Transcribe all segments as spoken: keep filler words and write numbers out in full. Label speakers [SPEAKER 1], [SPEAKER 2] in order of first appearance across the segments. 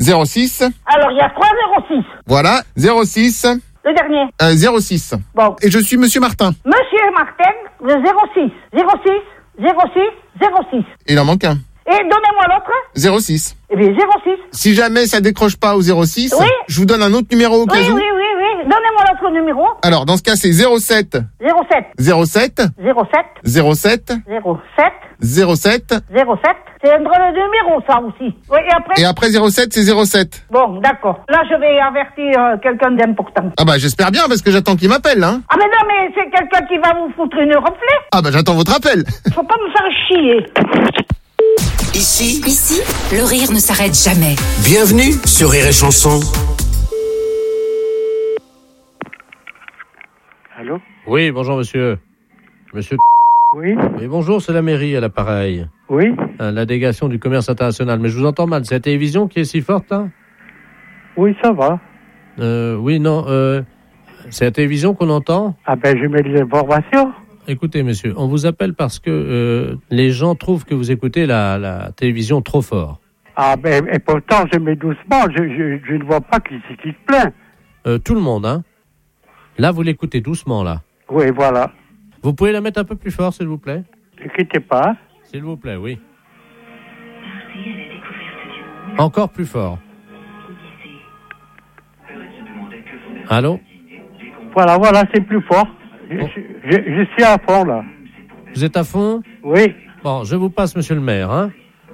[SPEAKER 1] zéro six.
[SPEAKER 2] Alors, il y a trois zéro six.
[SPEAKER 1] Voilà, zéro six.
[SPEAKER 2] Le dernier.
[SPEAKER 1] Euh, zéro six.
[SPEAKER 2] Bon.
[SPEAKER 1] Et je suis Monsieur Martin.
[SPEAKER 2] Monsieur Martin, le zéro six. zéro six, zéro six, zéro six.
[SPEAKER 1] Il en manque un.
[SPEAKER 2] Et donnez-moi l'autre.
[SPEAKER 1] zéro six.
[SPEAKER 2] Eh bien, zéro six.
[SPEAKER 1] Si jamais ça décroche pas au zéro six,
[SPEAKER 2] oui.
[SPEAKER 1] je vous donne un autre numéro au cas
[SPEAKER 2] oui,
[SPEAKER 1] où.
[SPEAKER 2] Oui, oui, oui. Donnez-moi l'autre numéro.
[SPEAKER 1] Alors, dans ce cas, c'est zéro sept.
[SPEAKER 2] zéro sept.
[SPEAKER 1] zéro sept.
[SPEAKER 2] zéro sept.
[SPEAKER 1] zéro sept.
[SPEAKER 2] zéro sept.
[SPEAKER 1] zéro sept.
[SPEAKER 2] zéro sept. C'est un drôle de numéro, ça aussi. Oui, et après?
[SPEAKER 1] Et après zéro sept, c'est zéro sept.
[SPEAKER 2] Bon, d'accord. Là, je vais avertir euh, quelqu'un d'important.
[SPEAKER 1] Ah bah, j'espère bien, parce que j'attends qu'il m'appelle, hein.
[SPEAKER 2] Ah, mais non, mais c'est quelqu'un qui va vous foutre une reflet.
[SPEAKER 1] Ah bah, j'attends votre appel.
[SPEAKER 2] Faut pas me faire chier.
[SPEAKER 3] Ici,
[SPEAKER 4] Ici, le rire ne s'arrête jamais.
[SPEAKER 3] Bienvenue sur Rire et Chanson.
[SPEAKER 5] Allô?
[SPEAKER 6] Oui, bonjour monsieur. Monsieur.
[SPEAKER 5] Oui.
[SPEAKER 6] Oui, bonjour, c'est la mairie à l'appareil.
[SPEAKER 5] Oui.
[SPEAKER 6] Euh, la délégation du commerce international. Mais je vous entends mal. C'est la télévision qui est si forte, là?
[SPEAKER 5] Oui, ça va.
[SPEAKER 6] Euh, oui, non. Euh, c'est la télévision qu'on entend?
[SPEAKER 5] Ah ben, je mets des informations.
[SPEAKER 6] Écoutez, monsieur, on vous appelle parce que euh, les gens trouvent que vous écoutez la, la télévision trop fort.
[SPEAKER 5] Ah ben, et pourtant, je mets doucement. Je, je, je ne vois pas qui c'est qui se plaint.
[SPEAKER 6] Euh, tout le monde, hein? Là, vous l'écoutez doucement, là.
[SPEAKER 5] Oui, voilà.
[SPEAKER 6] Vous pouvez la mettre un peu plus fort, s'il vous plaît?
[SPEAKER 5] N'inquiétez pas.
[SPEAKER 6] S'il vous plaît, oui. Encore plus fort. Allô?
[SPEAKER 5] Voilà, voilà, c'est plus fort. Je,
[SPEAKER 6] Bon.
[SPEAKER 5] je, je, je suis à fond, là.
[SPEAKER 6] Vous êtes à fond?
[SPEAKER 5] Oui.
[SPEAKER 6] Bon, je vous passe monsieur le maire, hein?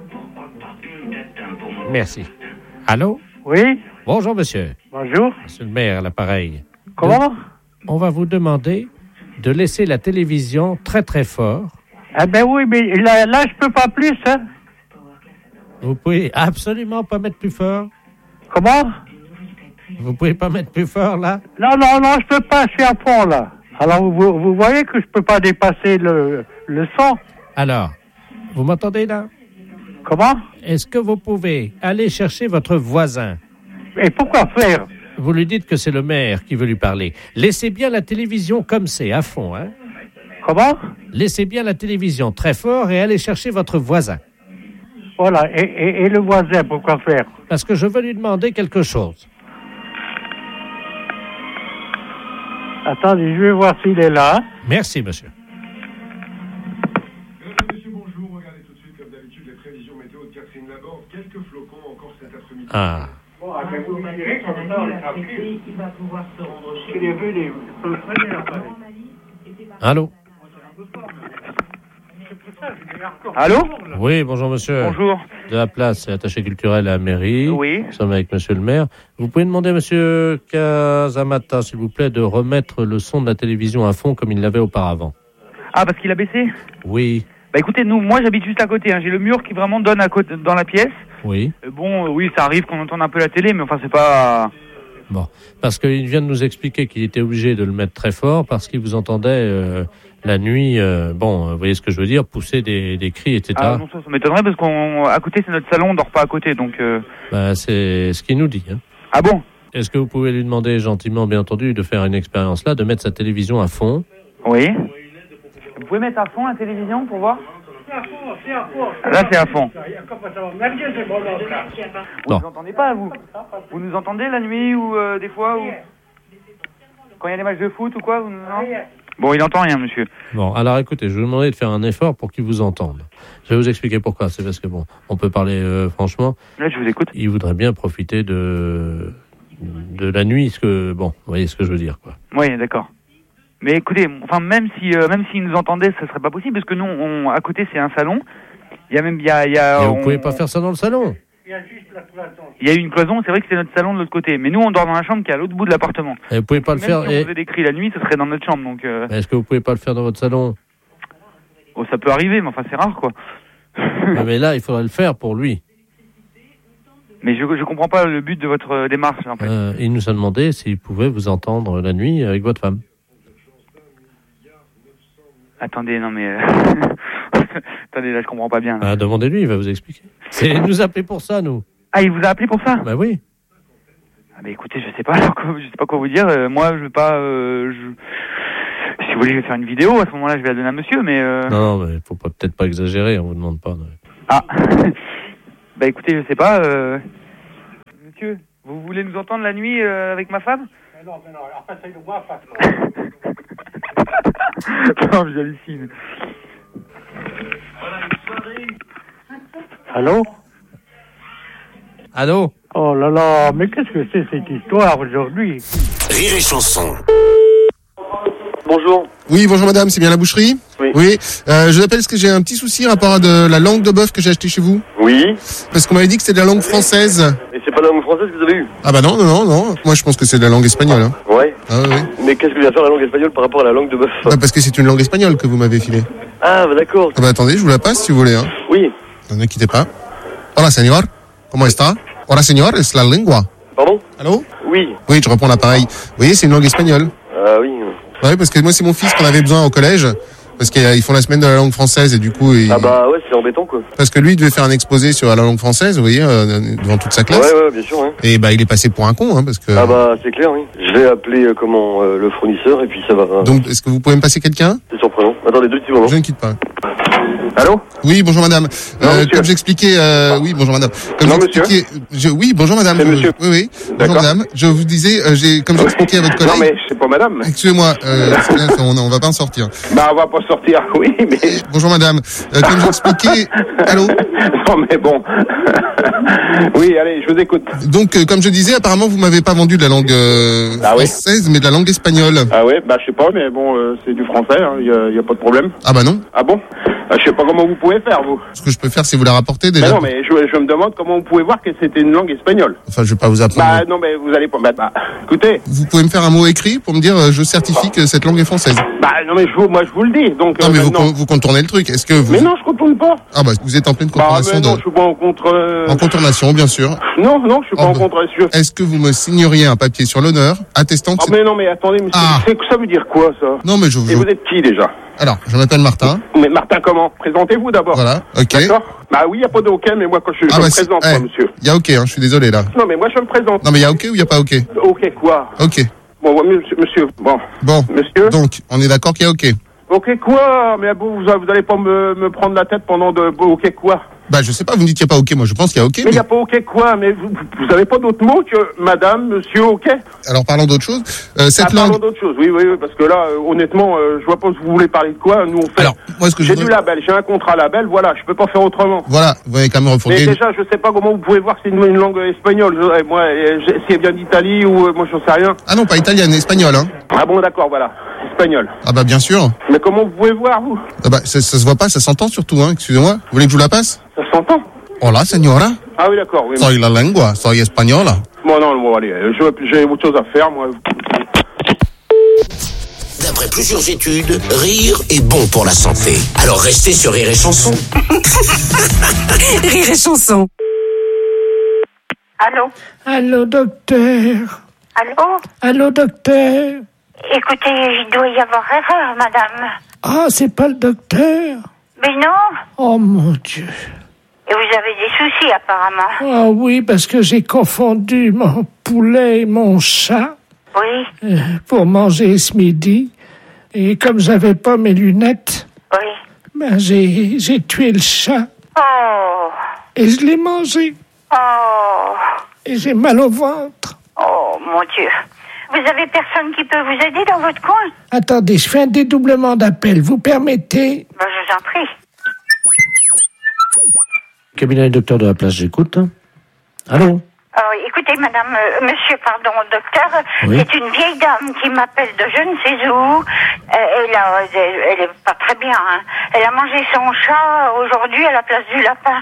[SPEAKER 6] Merci. Allô?
[SPEAKER 5] Oui.
[SPEAKER 6] Bonjour, monsieur.
[SPEAKER 5] Bonjour.
[SPEAKER 6] Monsieur le maire, à l'appareil.
[SPEAKER 5] Comment?
[SPEAKER 6] On va vous demander de laisser la télévision très, très fort.
[SPEAKER 5] Ah ben oui, mais là, là je peux pas plus, hein.
[SPEAKER 6] Vous pouvez absolument pas mettre plus fort?
[SPEAKER 5] Comment?
[SPEAKER 6] Vous pouvez pas mettre plus fort, là?
[SPEAKER 5] Non, non, non, je peux pas, je suis à fond, là. Alors, vous, vous voyez que je peux pas dépasser le, le son.
[SPEAKER 6] Alors, vous m'entendez, là?
[SPEAKER 5] Comment?
[SPEAKER 6] Est-ce que vous pouvez aller chercher votre voisin?
[SPEAKER 5] Et pourquoi faire?
[SPEAKER 6] Vous lui dites que c'est le maire qui veut lui parler. Laissez bien la télévision comme c'est, à fond, hein?
[SPEAKER 5] Comment?
[SPEAKER 6] Laissez bien la télévision très fort et allez chercher votre voisin.
[SPEAKER 5] Voilà, et, et, et le voisin, pourquoi faire?
[SPEAKER 6] Parce que je veux lui demander quelque chose.
[SPEAKER 5] Attendez, je vais voir s'il est là.
[SPEAKER 6] Merci, monsieur.
[SPEAKER 7] Monsieur, bonjour. Regardez tout de suite, comme d'habitude, les prévisions météo de Catherine Laborde. Quelques flocons encore cet après-midi.
[SPEAKER 6] Ah.
[SPEAKER 5] Bon, après, vous me direz qu'on est dans les tranquilles. Il va pouvoir se rendre chez lui. J'ai vu les...
[SPEAKER 6] Allô?
[SPEAKER 8] Allô?
[SPEAKER 6] Oui, bonjour, monsieur.
[SPEAKER 8] Bonjour.
[SPEAKER 6] De la place, c'est attaché culturel à la mairie.
[SPEAKER 8] Oui.
[SPEAKER 6] Nous sommes avec monsieur le maire. Vous pouvez demander à monsieur Casamata, s'il vous plaît, de remettre le son de la télévision à fond comme il l'avait auparavant.
[SPEAKER 8] Ah, parce qu'il a baissé?
[SPEAKER 6] Oui.
[SPEAKER 8] Bah écoutez, nous, moi j'habite juste à côté, hein. J'ai le mur qui vraiment donne à côté, dans la pièce.
[SPEAKER 6] Oui.
[SPEAKER 8] Euh, bon, euh, oui, ça arrive qu'on entende un peu la télé, mais enfin c'est pas...
[SPEAKER 6] Bon, parce qu'il vient de nous expliquer qu'il était obligé de le mettre très fort parce qu'il vous entendait euh, la nuit, euh, bon, vous voyez ce que je veux dire, pousser des, des cris, et cetera.
[SPEAKER 8] Ah non, ça, ça m'étonnerait parce qu'on à côté c'est notre salon, on dort pas à côté, donc... Euh...
[SPEAKER 6] Bah, c'est ce qu'il nous dit. Hein.
[SPEAKER 8] Ah bon?
[SPEAKER 6] Est-ce que vous pouvez lui demander gentiment, bien entendu, de faire une expérience là, de mettre sa télévision à fond?
[SPEAKER 8] Oui. Vous pouvez mettre à fond la télévision pour voir?
[SPEAKER 5] C'est à fond, c'est à fond.
[SPEAKER 8] Là c'est à fond. Vous
[SPEAKER 6] Non.
[SPEAKER 8] nous entendez pas, vous? Vous nous entendez la nuit ou euh, des fois ou... Quand il y a des matchs de foot ou quoi vous... Non. Bon, il entend rien, monsieur.
[SPEAKER 6] Bon, alors écoutez, je vais vous demander de faire un effort pour qu'il vous entende. Je vais vous expliquer pourquoi. C'est parce que, bon, on peut parler euh, franchement.
[SPEAKER 8] Là, je vous écoute.
[SPEAKER 6] Il voudrait bien profiter de, de la nuit, ce que, bon, vous voyez ce que je veux dire, quoi.
[SPEAKER 8] Oui, d'accord. Mais écoutez, enfin, même si, euh, même s'ils nous entendaient, ça serait pas possible, parce que nous, on, à côté, c'est un salon. Il y a même, il y a, il y a.
[SPEAKER 6] Et vous
[SPEAKER 8] on,
[SPEAKER 6] pouvez pas faire ça dans le salon.
[SPEAKER 5] Il y a juste la cloison.
[SPEAKER 8] Il y a une cloison, c'est vrai que c'est notre salon de l'autre côté. Mais nous, on dort dans la chambre qui est à l'autre bout de l'appartement.
[SPEAKER 6] Et vous pouvez pas le
[SPEAKER 8] Même
[SPEAKER 6] faire.
[SPEAKER 8] si on
[SPEAKER 6] et...
[SPEAKER 8] faisait des cris la nuit, ce serait dans notre chambre, donc. Euh...
[SPEAKER 6] Est-ce que vous pouvez pas le faire dans votre salon?
[SPEAKER 8] Oh, ça peut arriver, mais enfin, c'est rare, quoi.
[SPEAKER 6] Mais, mais là, il faudrait le faire pour lui.
[SPEAKER 8] Mais je, je comprends pas le but de votre euh, démarche, en fait.
[SPEAKER 6] Euh, il nous a demandé s'il pouvait vous entendre la nuit avec votre femme.
[SPEAKER 8] Attendez, non mais... Euh... Attendez, là, je comprends pas bien. Là.
[SPEAKER 6] Ah, demandez-lui, il va vous expliquer. C'est il nous a appelé pour ça, nous.
[SPEAKER 8] Ah, il vous a appelé pour ça?
[SPEAKER 6] Bah oui.
[SPEAKER 8] Ah, bah écoutez, je sais pas, alors, je sais pas quoi vous dire. Euh, moi, je vais pas... Euh, je... Si vous voulez, je vais faire une vidéo. À ce moment-là, je vais la donner à monsieur, mais... Euh...
[SPEAKER 6] Non, non, mais faut pas, peut-être pas exagérer, on vous demande pas. Non.
[SPEAKER 8] Ah. Bah écoutez, je sais pas... Euh... monsieur. Vous voulez nous entendre la nuit euh, avec ma femme?
[SPEAKER 5] Non, mais non, enfin, c'est moi, pas
[SPEAKER 8] Non, j'hallucine.
[SPEAKER 5] Allô?
[SPEAKER 6] Allô?
[SPEAKER 5] Oh là là, mais qu'est-ce que c'est cette histoire aujourd'hui?
[SPEAKER 3] Rire et chanson.
[SPEAKER 9] Bonjour.
[SPEAKER 1] Oui, bonjour madame, c'est bien la boucherie?
[SPEAKER 9] Oui.
[SPEAKER 1] Oui, euh, je vous appelle parce que j'ai un petit souci rapport à de la langue de bœuf que j'ai acheté chez vous.
[SPEAKER 9] Oui.
[SPEAKER 1] Parce qu'on m'avait dit que c'était de la langue française.
[SPEAKER 9] Et c'est pas la langue française que vous avez eue?
[SPEAKER 1] Ah bah non, non, non, non. Moi je pense que c'est de la langue espagnole. Hein.
[SPEAKER 9] Ouais.
[SPEAKER 1] Ah oui.
[SPEAKER 9] Mais qu'est-ce que vient faire la langue espagnole par rapport à la langue de bœuf?
[SPEAKER 1] Bah parce que c'est une langue espagnole que vous m'avez filée.
[SPEAKER 9] Ah, bah d'accord.
[SPEAKER 1] Ah bah attendez, je vous la passe si vous voulez. Hein.
[SPEAKER 9] Oui.
[SPEAKER 1] Ne quittez pas. Hola señor, ¿cómo está? Hola señor, es la lengua.
[SPEAKER 9] Pardon?
[SPEAKER 1] Allô?
[SPEAKER 9] Oui.
[SPEAKER 1] Oui, je reprends l'appareil. Vous voyez, c'est une langue espagnole.
[SPEAKER 9] Ah oui.
[SPEAKER 1] Ouais, parce que moi c'est mon fils qu'on avait besoin au collège. Parce qu'ils font la semaine de la langue française et du coup... Il...
[SPEAKER 9] Ah bah ouais, c'est embêtant quoi.
[SPEAKER 1] Parce que lui, il devait faire un exposé sur la langue française, vous voyez, euh, devant toute sa classe.
[SPEAKER 9] Ouais, ouais, bien sûr. Hein.
[SPEAKER 1] Et bah il est passé pour un con, hein, parce que...
[SPEAKER 9] Ah bah c'est clair, oui. Je vais appeler euh, comment euh, le fournisseur et puis ça va...
[SPEAKER 1] Donc, est-ce que vous pouvez me passer quelqu'un?
[SPEAKER 9] C'est surprenant. Attendez deux petits moments.
[SPEAKER 1] Je ne quitte pas.
[SPEAKER 9] Allô?
[SPEAKER 1] Oui, bonjour madame.
[SPEAKER 9] Non,
[SPEAKER 1] Euh,
[SPEAKER 9] monsieur.
[SPEAKER 1] comme j'expliquais, euh, oui, bonjour madame. Comme
[SPEAKER 9] Non,
[SPEAKER 1] j'expliquais, je, oui, bonjour madame.
[SPEAKER 9] C'est
[SPEAKER 1] Je-
[SPEAKER 9] monsieur.
[SPEAKER 1] Oui, oui. Bonjour
[SPEAKER 9] D'accord.
[SPEAKER 1] madame. Je vous disais, euh, j'ai, comme j'expliquais à votre collègue.
[SPEAKER 10] Non mais c'est pas madame.
[SPEAKER 1] Excusez-moi, euh, c'est bien, on, on va pas en sortir.
[SPEAKER 10] Bah on va pas sortir, oui, mais...
[SPEAKER 1] Bonjour madame. Euh, comme j'expliquais, allô?
[SPEAKER 10] Non mais bon. Oui, allez, je vous écoute.
[SPEAKER 1] Donc, euh, comme je disais, apparemment, vous m'avez pas vendu de la langue euh,
[SPEAKER 10] Ah oui.
[SPEAKER 1] française, mais de la langue espagnole.
[SPEAKER 10] Ah ouais, bah je sais pas, mais bon, euh, c'est du français, il hein, y, a, y a pas de problème.
[SPEAKER 1] Ah bah non.
[SPEAKER 10] Ah bon? Ah, je sais pas comment vous pouvez faire, vous.
[SPEAKER 1] Ce que je peux faire, c'est vous la rapporter déjà.
[SPEAKER 10] Mais non, mais je, je me demande comment vous pouvez voir que c'était une langue espagnole.
[SPEAKER 1] Enfin, je vais pas vous apprendre.
[SPEAKER 10] Bah non, mais vous allez pas... Bah, bah, écoutez,
[SPEAKER 1] Vous pouvez me faire un mot écrit pour me dire, euh, je certifie que cette langue est française.
[SPEAKER 10] bah non mais je vous, moi je vous le dis, donc...
[SPEAKER 1] Non,
[SPEAKER 10] euh,
[SPEAKER 1] mais vous,
[SPEAKER 10] maintenant-
[SPEAKER 1] con- vous contournez le truc. Est-ce que vous...
[SPEAKER 10] Mais non, je contourne pas.
[SPEAKER 1] Ah bah, vous êtes en pleine
[SPEAKER 10] Bah
[SPEAKER 1] contournation
[SPEAKER 10] mais non,
[SPEAKER 1] de...
[SPEAKER 10] je suis pas en contre... euh,
[SPEAKER 1] En contournation, bien sûr.
[SPEAKER 10] Non, non, je suis pas
[SPEAKER 1] Oh,
[SPEAKER 10] en
[SPEAKER 1] bah.
[SPEAKER 10] contre... je-
[SPEAKER 1] Est-ce que vous me signeriez un papier sur l'honneur attestant que
[SPEAKER 10] Ah
[SPEAKER 1] c'est...
[SPEAKER 10] mais non, mais attendez, monsieur,
[SPEAKER 1] Ah.
[SPEAKER 10] c'est- ça veut dire quoi, ça?
[SPEAKER 1] Non, mais je vous...
[SPEAKER 10] Et vous êtes qui, déjà?
[SPEAKER 1] Alors, je m'appelle Martin.
[SPEAKER 10] Mais Martin comment? Présentez-vous d'abord.
[SPEAKER 1] Voilà, ok.
[SPEAKER 10] D'accord? Bah oui, il n'y a pas de OK, mais moi quand je, je
[SPEAKER 1] Ah bah,
[SPEAKER 10] me
[SPEAKER 1] c'est-
[SPEAKER 10] présente,
[SPEAKER 1] eh,
[SPEAKER 10] moi, monsieur.
[SPEAKER 1] y a ok, hein, je suis désolé, là.
[SPEAKER 10] Non, mais moi je me présente.
[SPEAKER 1] Non, mais y a ok ou y a pas ok?
[SPEAKER 10] OK quoi?
[SPEAKER 1] Ok.
[SPEAKER 10] Bon, ouais, monsieur, monsieur, bon.
[SPEAKER 1] Bon.
[SPEAKER 10] Monsieur?
[SPEAKER 1] Donc, on est d'accord qu'il y a ok.
[SPEAKER 10] OK quoi? Mais bon, vous, vous allez pas me, me prendre la tête pendant de... bon, OK quoi?
[SPEAKER 1] Bah, je sais pas, vous me dites qu'il y a pas ok. Moi, je pense qu'il y a ok.
[SPEAKER 10] Mais il
[SPEAKER 1] mais-
[SPEAKER 10] n'y a pas OK quoi? Mais vous, vous avez pas d'autres mots que madame, monsieur, OK?
[SPEAKER 1] Alors, parlons d'autre chose. Euh, cette
[SPEAKER 10] Ah, parlons
[SPEAKER 1] langue...
[SPEAKER 10] d'autre chose, oui, oui, oui, parce que là, euh, honnêtement, euh, je vois pas si vous voulez parler de quoi. Nous, on fait...
[SPEAKER 1] Alors, moi, ce que je
[SPEAKER 10] J'ai
[SPEAKER 1] voudrais-
[SPEAKER 10] du label, j'ai un contrat label, voilà, je peux pas faire autrement.
[SPEAKER 1] Voilà, vous voyez quand même
[SPEAKER 10] Mais
[SPEAKER 1] refourguer...
[SPEAKER 10] déjà, je sais pas comment vous pouvez voir que c'est une, une langue espagnole. Je- moi, euh, je- si elle vient d'Italie ou... euh, moi, j'en sais rien.
[SPEAKER 1] Ah non, pas italienne, espagnole, hein.
[SPEAKER 10] Ah bon, d'accord, voilà. Espagnol.
[SPEAKER 1] Ah bah, bien sûr.
[SPEAKER 10] Mais comment vous pouvez voir, vous?
[SPEAKER 1] Ah bah, ça, ça se voit pas, ça s'entend surtout, hein. Excusez-moi. Vous voulez que je vous la passe?
[SPEAKER 10] Ça s'entend?
[SPEAKER 1] Hola, señora.
[SPEAKER 10] Ah oui, d'accord, oui.
[SPEAKER 1] Soy la lengua, soy española.
[SPEAKER 10] Bon, non, bon, allez, euh, je- j'ai autre chose à faire, moi.
[SPEAKER 3] D'après plusieurs études, rire est bon pour la santé. Alors restez sur Rire et Chanson.
[SPEAKER 4] Rire et chanson.
[SPEAKER 2] Allô?
[SPEAKER 5] Allô, docteur.
[SPEAKER 2] Allô?
[SPEAKER 5] Allô, docteur.
[SPEAKER 2] Écoutez, il doit y avoir erreur, madame.
[SPEAKER 5] Ah, c'est pas le docteur.
[SPEAKER 2] Mais non?
[SPEAKER 5] Oh, mon Dieu.
[SPEAKER 2] Et vous avez des soucis, apparemment.
[SPEAKER 5] Ah oui, parce que j'ai confondu mon poulet et mon chat
[SPEAKER 2] Oui,
[SPEAKER 5] euh, pour manger ce midi. Et comme j'avais pas mes lunettes,
[SPEAKER 2] oui.
[SPEAKER 5] ben j'ai, j'ai tué le chat
[SPEAKER 2] Oh,
[SPEAKER 5] et je l'ai mangé.
[SPEAKER 2] oh,
[SPEAKER 5] Et j'ai mal au ventre.
[SPEAKER 2] oh, mon Dieu. Vous avez personne qui peut vous aider dans votre coin?
[SPEAKER 5] Attendez, je fais un dédoublement d'appel. Vous permettez?
[SPEAKER 2] Ben, je vous en prie.
[SPEAKER 6] Cabinet du docteur de la place, j'écoute. Allô?
[SPEAKER 2] Euh, écoutez, madame, euh, monsieur, pardon, docteur,
[SPEAKER 6] Oui.
[SPEAKER 2] c'est une vieille dame qui m'appelle de je ne sais où. Euh, elle, a, elle, elle est pas très bien, hein. Elle a mangé son chat aujourd'hui à la place du lapin.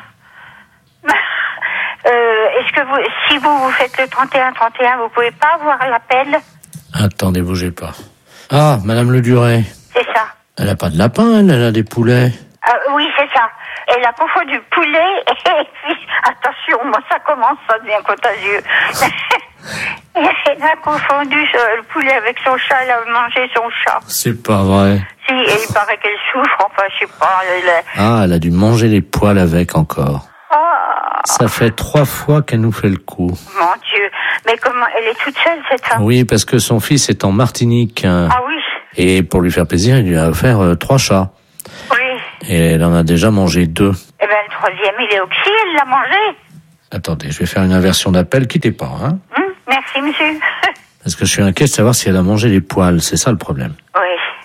[SPEAKER 2] Euh, est-ce que vous, si vous, vous faites le trente et un trente et un, vous pouvez pas avoir l'appel?
[SPEAKER 6] Attendez, bougez pas. Ah, Madame Le Duret.
[SPEAKER 2] C'est ça.
[SPEAKER 6] Elle a pas de lapin, elle, elle a des poulets.
[SPEAKER 2] Euh, oui, c'est ça. Elle a confondu poulet et puis, attention, moi ça commence, ça devient contagieux. Elle a confondu euh, le poulet avec son chat, elle a mangé son chat.
[SPEAKER 6] C'est pas vrai.
[SPEAKER 2] Si, et il paraît qu'elle souffre, enfin, je sais pas, elle est...
[SPEAKER 6] Ah, elle a dû manger les poils avec encore.
[SPEAKER 2] Oh,
[SPEAKER 6] Ça fait trois fois qu'elle nous fait le coup.
[SPEAKER 2] mon Dieu. Mais comment, elle est toute seule, cette femme?
[SPEAKER 6] Oui, parce que son fils est en Martinique. hein.
[SPEAKER 2] Ah oui,
[SPEAKER 6] Et pour lui faire plaisir, il lui a offert euh, trois chats.
[SPEAKER 2] oui.
[SPEAKER 6] Et elle en a déjà mangé deux.
[SPEAKER 2] Eh ben, le troisième, il est oxy, elle l'a mangé.
[SPEAKER 6] Attendez, je vais faire une inversion d'appel, quittez pas, hein.
[SPEAKER 2] Hum, merci, monsieur.
[SPEAKER 6] Parce que je suis inquiet de savoir si elle a mangé les poils, c'est ça le problème.
[SPEAKER 2] Oui.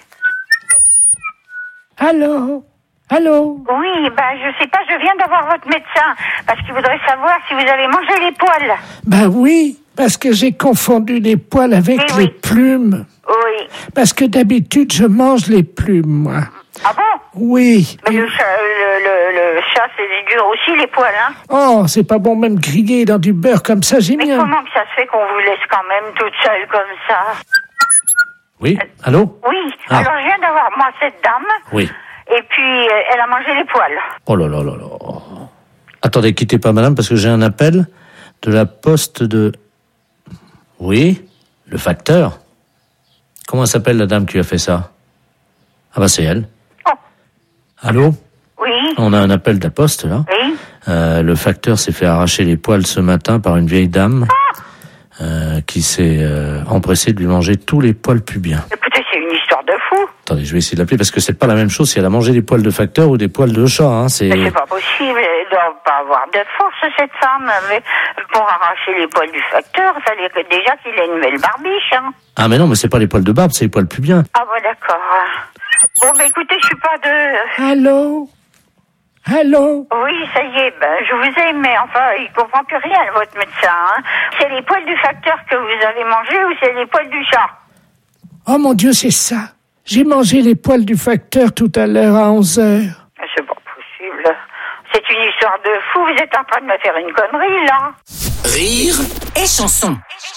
[SPEAKER 11] Allô? Allô?
[SPEAKER 2] Oui, bah, je sais pas, je viens d'avoir votre médecin, parce qu'il voudrait savoir si vous avez mangé les poils.
[SPEAKER 11] Ben oui, parce que j'ai confondu les poils avec
[SPEAKER 2] oui,
[SPEAKER 11] les
[SPEAKER 2] oui.
[SPEAKER 11] plumes.
[SPEAKER 2] Oui.
[SPEAKER 11] Parce que d'habitude, je mange les plumes, moi.
[SPEAKER 2] Ah bon?
[SPEAKER 11] Oui.
[SPEAKER 2] Mais le chat, le, le, le chat, c'est dur aussi, les poils, hein?
[SPEAKER 11] Oh, c'est pas bon même grillé dans du beurre comme ça, j'ai
[SPEAKER 2] Mais
[SPEAKER 11] bien.
[SPEAKER 2] comment que ça se fait qu'on vous laisse quand même toute seule comme ça?
[SPEAKER 6] Oui, allô?
[SPEAKER 2] Oui,
[SPEAKER 6] Ah.
[SPEAKER 2] alors je viens d'avoir, moi, cette dame,
[SPEAKER 6] Oui.
[SPEAKER 2] et puis euh, elle a mangé les poils.
[SPEAKER 6] Oh là là là là. Attendez, quittez pas madame, parce que j'ai un appel de la poste de... Oui, le facteur. Comment s'appelle la dame qui a fait ça? Ah bah c'est elle.
[SPEAKER 2] Oh.
[SPEAKER 6] Allô?
[SPEAKER 2] Oui.
[SPEAKER 6] On a un appel de la poste, là.
[SPEAKER 2] Oui.
[SPEAKER 6] Euh, le facteur s'est fait arracher les poils ce matin par une vieille dame euh, qui s'est euh, empressée de lui manger tous les poils pubiens.
[SPEAKER 2] Écoutez, c'est une histoire de fou.
[SPEAKER 6] Attendez, je vais essayer de l'appeler parce que c'est pas la même chose si elle a mangé des poils de facteur ou des poils de chat. Hein, c'est...
[SPEAKER 2] Mais c'est pas possible, elle doit pas avoir de force, cette femme. Mais pour arracher les poils du facteur, il fallait que déjà qu'il ait une belle barbiche, hein.
[SPEAKER 6] Ah mais non, mais c'est pas les poils de barbe, c'est les poils pubiens.
[SPEAKER 2] Ah bon, d'accord. Bon, bah écoutez, je suis pas de...
[SPEAKER 11] Allô? Allô?
[SPEAKER 2] Oui, ça y est, ben, je vous aime, mais enfin, il comprend plus rien, votre médecin, hein. C'est les poils du facteur que vous avez mangés ou c'est les poils du chat?
[SPEAKER 11] Oh mon Dieu, c'est ça. J'ai mangé les poils du facteur tout à l'heure à onze heures.
[SPEAKER 2] C'est pas possible. C'est une histoire de fou, vous êtes en train de me faire une connerie, là.
[SPEAKER 3] Rire
[SPEAKER 4] et chanson.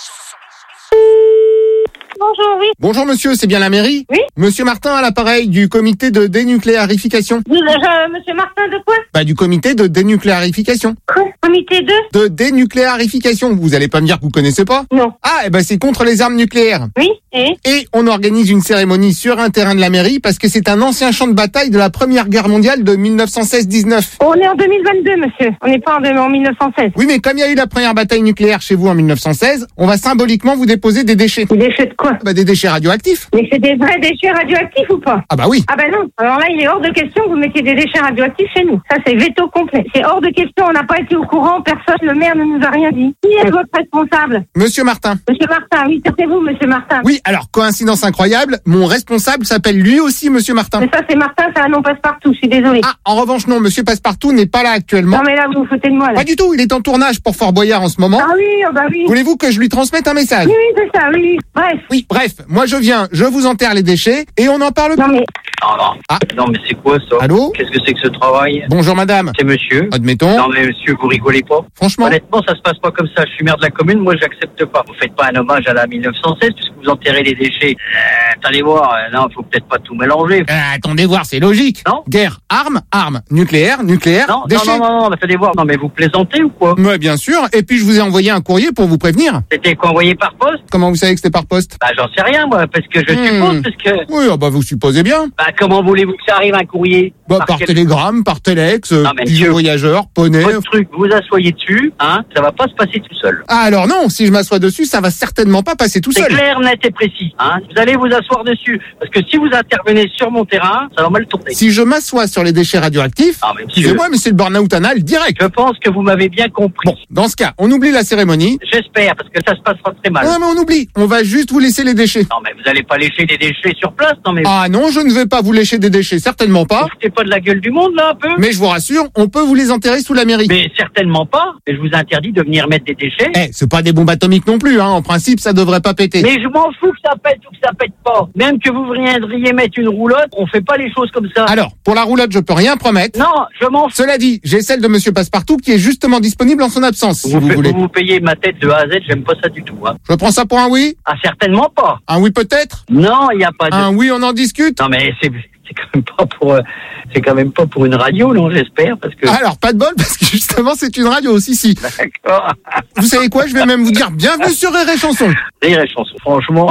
[SPEAKER 2] Bonjour, oui.
[SPEAKER 1] Bonjour monsieur, c'est bien la mairie?
[SPEAKER 2] Oui.
[SPEAKER 1] Monsieur Martin à l'appareil du comité de dénucléarification.
[SPEAKER 2] Vous, euh, monsieur Martin, de quoi?
[SPEAKER 1] Bah du comité de dénucléarification.
[SPEAKER 2] Quoi? Comité de?
[SPEAKER 1] De dénucléarification. Vous allez pas me dire que vous connaissez pas?
[SPEAKER 2] Non.
[SPEAKER 1] Ah, et ben c'est contre les armes nucléaires.
[SPEAKER 2] Oui, et?
[SPEAKER 1] Et on organise une cérémonie sur un terrain de la mairie parce que c'est un ancien champ de bataille de la Première Guerre mondiale de mille neuf cent seize dix-neuf.
[SPEAKER 2] On est en deux mille vingt-deux, monsieur. On n'est pas en, en mille neuf cent seize.
[SPEAKER 1] Oui, mais comme il y a eu la première bataille nucléaire chez vous en mille neuf cent seize, on va symboliquement vous déposer des déchets.
[SPEAKER 2] Des déchets de quoi?
[SPEAKER 1] Bah des déchets radioactifs.
[SPEAKER 2] Mais c'est des vrais déchets radioactifs ou pas?
[SPEAKER 1] Ah bah oui.
[SPEAKER 2] Ah bah non. Alors là, il est hors de question que vous mettiez des déchets radioactifs chez nous. Ça, c'est veto complet. C'est hors de question. On n'a pas été au courant. Personne, le maire ne nous a rien dit. Qui est votre responsable?
[SPEAKER 1] Monsieur Martin.
[SPEAKER 2] Monsieur Martin, oui, c'est vous, monsieur Martin.
[SPEAKER 1] Oui, alors, coïncidence incroyable, mon responsable s'appelle lui aussi Monsieur Martin.
[SPEAKER 2] Mais ça, c'est Martin, c'est un nom passe-partout. Je suis désolée.
[SPEAKER 1] Ah, en revanche, non, Monsieur Passepartout n'est pas là actuellement.
[SPEAKER 2] Non, mais là, vous vous foutez de moi, là.
[SPEAKER 1] Pas du tout, il est en tournage pour Fort Boyard en ce moment.
[SPEAKER 2] Ah oui, oh bah oui.
[SPEAKER 1] Voulez-vous que je lui transmette un message?
[SPEAKER 2] Oui, oui, c'est ça, oui, oui. Bref.
[SPEAKER 1] Oui, bref, moi je viens, je vous enterre les déchets et on en parle.
[SPEAKER 2] Non, mais...
[SPEAKER 12] Non, non.
[SPEAKER 1] Ah.
[SPEAKER 12] Non, mais c'est quoi ça?
[SPEAKER 1] Allô?
[SPEAKER 12] Qu'est-ce que c'est que ce travail?
[SPEAKER 1] Bonjour madame.
[SPEAKER 12] C'est monsieur.
[SPEAKER 1] Admettons.
[SPEAKER 12] Non, mais monsieur, vous rigolez pas.
[SPEAKER 1] Franchement.
[SPEAKER 12] Honnêtement, ça se passe pas comme ça. Je suis maire de la commune, moi j'accepte pas. Vous faites pas un hommage à la mille neuf cent seize puisque vous enterrez les déchets. Euh, allez voir, euh, non, faut peut-être pas tout mélanger.
[SPEAKER 1] Euh, attendez voir, c'est logique.
[SPEAKER 12] Non.
[SPEAKER 1] Guerre, armes, armes, nucléaire, nucléaire,
[SPEAKER 12] Non,
[SPEAKER 1] déchets.
[SPEAKER 12] non, non, non, non, mais allez voir. Non, mais vous plaisantez ou quoi?
[SPEAKER 1] Ouais, bien sûr. Et puis je vous ai envoyé un courrier pour vous prévenir.
[SPEAKER 12] C'était quoi, envoyé par poste?
[SPEAKER 1] Comment vous savez que c'était par poste?
[SPEAKER 12] Bah, j'en sais rien, moi, parce que je
[SPEAKER 1] Hmm.
[SPEAKER 12] suppose, parce que...
[SPEAKER 1] Oui, ah bah vous supposez bien.
[SPEAKER 12] Bah, comment voulez-vous que ça arrive un courrier?
[SPEAKER 1] Bah par,
[SPEAKER 12] quel-
[SPEAKER 1] télégramme, par téléx, euh,
[SPEAKER 12] Non, mais
[SPEAKER 1] pigeon
[SPEAKER 12] monsieur,
[SPEAKER 1] voyageur, poney.
[SPEAKER 12] Votre truc, vous asseyez dessus, hein, ça va pas se passer tout seul.
[SPEAKER 1] Ah alors non, si je m'assois dessus, ça va certainement pas passer tout
[SPEAKER 12] C'est
[SPEAKER 1] seul.
[SPEAKER 12] clair, net et précis, hein. Vous allez vous asseoir dessus, parce que si vous intervenez sur mon terrain, ça va mal tourner.
[SPEAKER 1] Si je m'assois sur les déchets radioactifs,
[SPEAKER 12] Ah, mais monsieur,
[SPEAKER 1] excusez-moi, mais c'est le burn-out anal direct.
[SPEAKER 12] je pense que vous m'avez bien compris.
[SPEAKER 1] Bon, dans ce cas, on oublie la cérémonie.
[SPEAKER 12] J'espère, parce que ça se passera très mal.
[SPEAKER 1] Non, mais on oublie. On va juste vous laisser les déchets.
[SPEAKER 12] Non, mais vous allez pas lécher des déchets sur place, non, mais
[SPEAKER 1] Ah non, je ne vais pas vous lécher des déchets, certainement pas.
[SPEAKER 12] vous foutez pas de la gueule du monde, là, un peu?
[SPEAKER 1] Mais je vous rassure, on peut vous les enterrer sous la mairie.
[SPEAKER 12] Mais certainement pas. Mais je vous interdis de venir mettre des déchets.
[SPEAKER 1] Eh, c'est pas des bombes atomiques non plus, hein. En principe, ça devrait pas péter.
[SPEAKER 12] Mais je m'en fous que ça pète ou que ça pète pas. Même que vous viendriez mettre une roulotte, on fait pas les choses comme ça.
[SPEAKER 1] Alors, pour la roulotte, je peux rien promettre.
[SPEAKER 12] Non, je m'en fous.
[SPEAKER 1] Cela dit, j'ai celle de Monsieur Passepartout qui est justement disponible en son absence, si
[SPEAKER 12] Vous,
[SPEAKER 1] vous
[SPEAKER 12] pa-
[SPEAKER 1] voulez.
[SPEAKER 12] vous vous payez ma tête de A à Z, j'aime pas ça du tout. Hein.
[SPEAKER 1] Je prends ça pour un oui?
[SPEAKER 12] Ah, certainement pas.
[SPEAKER 1] Un oui peut-être?
[SPEAKER 12] Non, il y a pas de...
[SPEAKER 1] Un oui, on en discute?
[SPEAKER 12] Non, mais c'est c'est quand même pas pour... euh, c'est quand même pas pour une radio, non, j'espère, parce que...
[SPEAKER 1] Alors, pas de bol, parce que justement, c'est une radio aussi, si.
[SPEAKER 12] D'accord.
[SPEAKER 1] Vous savez quoi? Je vais même vous dire bienvenue sur Rire et Chanson.
[SPEAKER 12] Rire et chanson, franchement...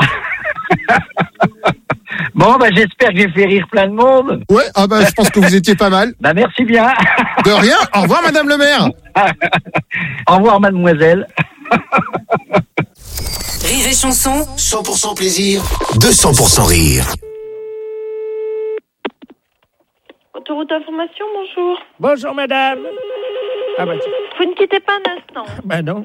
[SPEAKER 12] Bon, bah j'espère que j'ai fait rire plein de monde.
[SPEAKER 1] Ouais, ah bah, je pense que vous étiez pas mal.
[SPEAKER 12] Bah merci bien.
[SPEAKER 1] De rien. Au revoir, madame le maire.
[SPEAKER 12] Au revoir, mademoiselle.
[SPEAKER 4] Rire et chanson.
[SPEAKER 3] cent pour cent plaisir, deux cents pour cent rire.
[SPEAKER 13] Autoroute d'information, bonjour.
[SPEAKER 11] Bonjour, madame. Ah bah,
[SPEAKER 13] Vous ne quittez pas un instant.
[SPEAKER 11] bah non.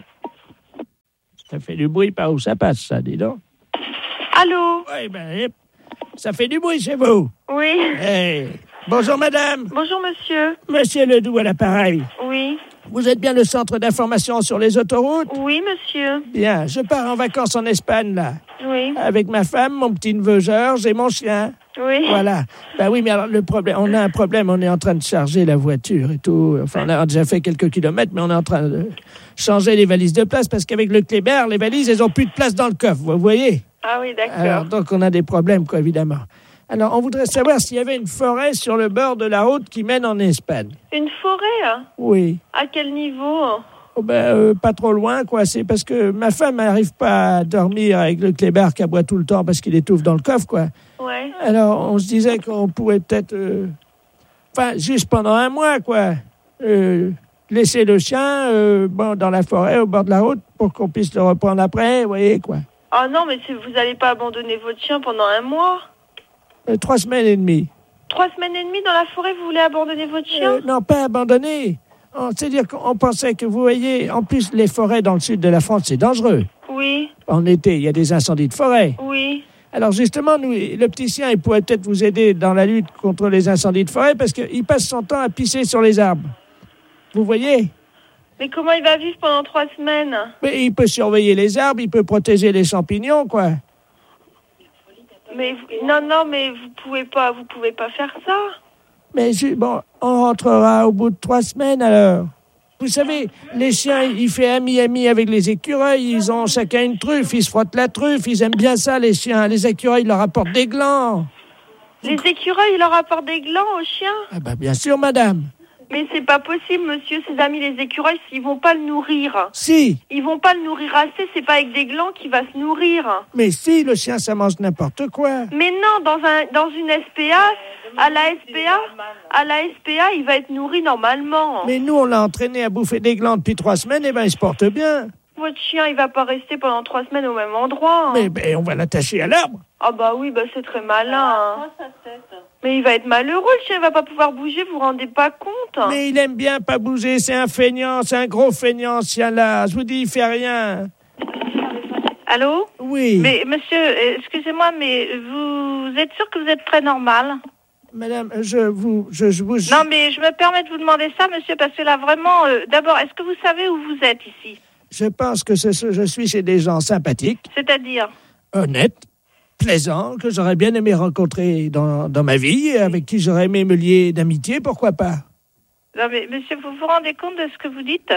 [SPEAKER 11] Ça fait du bruit par où ça passe, ça, dis donc.
[SPEAKER 13] Allô?
[SPEAKER 11] Oui, ben, hip. Ça fait du bruit chez vous.
[SPEAKER 13] Oui.
[SPEAKER 11] Hey. Bonjour, madame.
[SPEAKER 13] Bonjour, monsieur.
[SPEAKER 11] Monsieur Ledoux à l'appareil.
[SPEAKER 13] Oui.
[SPEAKER 11] Vous êtes bien le centre d'information sur les autoroutes?
[SPEAKER 13] Oui, monsieur.
[SPEAKER 11] Bien, je pars en vacances en Espagne, là.
[SPEAKER 13] Oui.
[SPEAKER 11] Avec ma femme, mon petit-neveu Georges et mon chien.
[SPEAKER 13] Oui.
[SPEAKER 11] Voilà. Ben oui, mais alors le problème, on a un problème, on est en train de charger la voiture et tout. Enfin, on a déjà fait quelques kilomètres, mais on est en train de changer les valises de place parce qu'avec le Kléber, les valises, elles ont plus de place dans le coffre, vous voyez?
[SPEAKER 13] Ah oui, d'accord.
[SPEAKER 11] Alors, donc on a des problèmes, quoi, évidemment. Alors, on voudrait savoir s'il y avait une forêt sur le bord de la route qui mène en Espagne.
[SPEAKER 13] Une forêt, hein?
[SPEAKER 11] Oui.
[SPEAKER 13] À quel niveau?
[SPEAKER 11] Oh ben, euh, pas trop loin, quoi. C'est parce que ma femme n'arrive pas à dormir avec le Kléber qui aboie tout le temps parce qu'il étouffe dans le coffre, quoi.
[SPEAKER 13] Ouais.
[SPEAKER 11] Alors, on se disait qu'on pourrait peut-être... euh, Enfin, juste pendant un mois, quoi. Euh, laisser le chien euh, bon, dans la forêt, au bord de la route, pour qu'on puisse le reprendre après, vous voyez, quoi.
[SPEAKER 13] Ah non, mais si vous n'allez pas abandonner votre chien pendant un mois?
[SPEAKER 11] Euh, trois semaines et demie.
[SPEAKER 13] Trois semaines et demie dans la forêt, vous voulez abandonner votre chien?
[SPEAKER 11] Euh, non, pas abandonner. Oh, c'est-à-dire qu'on pensait que, vous voyez, en plus, les forêts dans le sud de la France, c'est dangereux.
[SPEAKER 13] Oui.
[SPEAKER 11] En été, il y a des incendies de forêt.
[SPEAKER 13] Oui.
[SPEAKER 11] Alors justement, nous, le petit chien, il pourrait peut-être vous aider dans la lutte contre les incendies de forêt parce qu'il passe son temps à pisser sur les arbres. Vous voyez?
[SPEAKER 13] Mais comment il va vivre pendant trois semaines?
[SPEAKER 11] Mais il peut surveiller les arbres, il peut protéger les champignons, quoi.
[SPEAKER 13] Mais vous- non, non, mais vous pouvez pas, vous pouvez pas faire ça.
[SPEAKER 11] Mais je- bon, on rentrera au bout de trois semaines alors. Vous savez, les chiens, ils font ami-ami avec les écureuils, ils ont chacun une truffe, ils se frottent la truffe, ils aiment bien ça, les chiens. Les écureuils leur apportent des glands.
[SPEAKER 13] Les écureuils, ils leur apportent des glands aux chiens?
[SPEAKER 11] Ah ben bien sûr, madame.
[SPEAKER 13] Mais c'est pas possible, monsieur. Ses amis, les écureuils, ils vont pas le nourrir.
[SPEAKER 11] Si,
[SPEAKER 13] Ils vont pas le nourrir assez. C'est pas avec des glands qu'il va se nourrir.
[SPEAKER 11] mais si, le chien, ça mange n'importe quoi.
[SPEAKER 13] Mais non, dans un, dans une S P A, à la S P A, à la S P A, il va être nourri normalement.
[SPEAKER 11] Mais nous, on l'a entraîné à bouffer des glands depuis trois semaines, et ben il se porte bien.
[SPEAKER 13] Votre chien, il va pas rester pendant trois semaines au même endroit.
[SPEAKER 11] Mais ben, on va l'attacher à l'arbre.
[SPEAKER 13] Ah bah oui, bah c'est très malin. hein. Mais il va être malheureux, le chien, il va pas pouvoir bouger, vous vous rendez pas compte?
[SPEAKER 11] Mais il aime bien pas bouger, c'est un feignant, c'est un gros feignant, ce chien-là. Je vous dis, il fait rien.
[SPEAKER 13] Allô?
[SPEAKER 11] Oui.
[SPEAKER 13] Mais monsieur, euh, excusez-moi, mais vous êtes sûr que vous êtes très normal?
[SPEAKER 11] Madame, je vous... Je, je vous...
[SPEAKER 13] Non, mais je me permets de vous demander ça, monsieur, parce que là, vraiment, euh, d'abord, est-ce que vous savez où vous êtes ici?
[SPEAKER 11] Je pense que ce- ce- je suis chez des gens sympathiques,
[SPEAKER 13] C'est-à-dire?
[SPEAKER 11] honnêtes, plaisants, que j'aurais bien aimé rencontrer dans, dans ma vie, et avec qui j'aurais aimé me lier d'amitié, pourquoi pas.
[SPEAKER 13] Non, mais monsieur, vous vous rendez compte de ce que vous dites?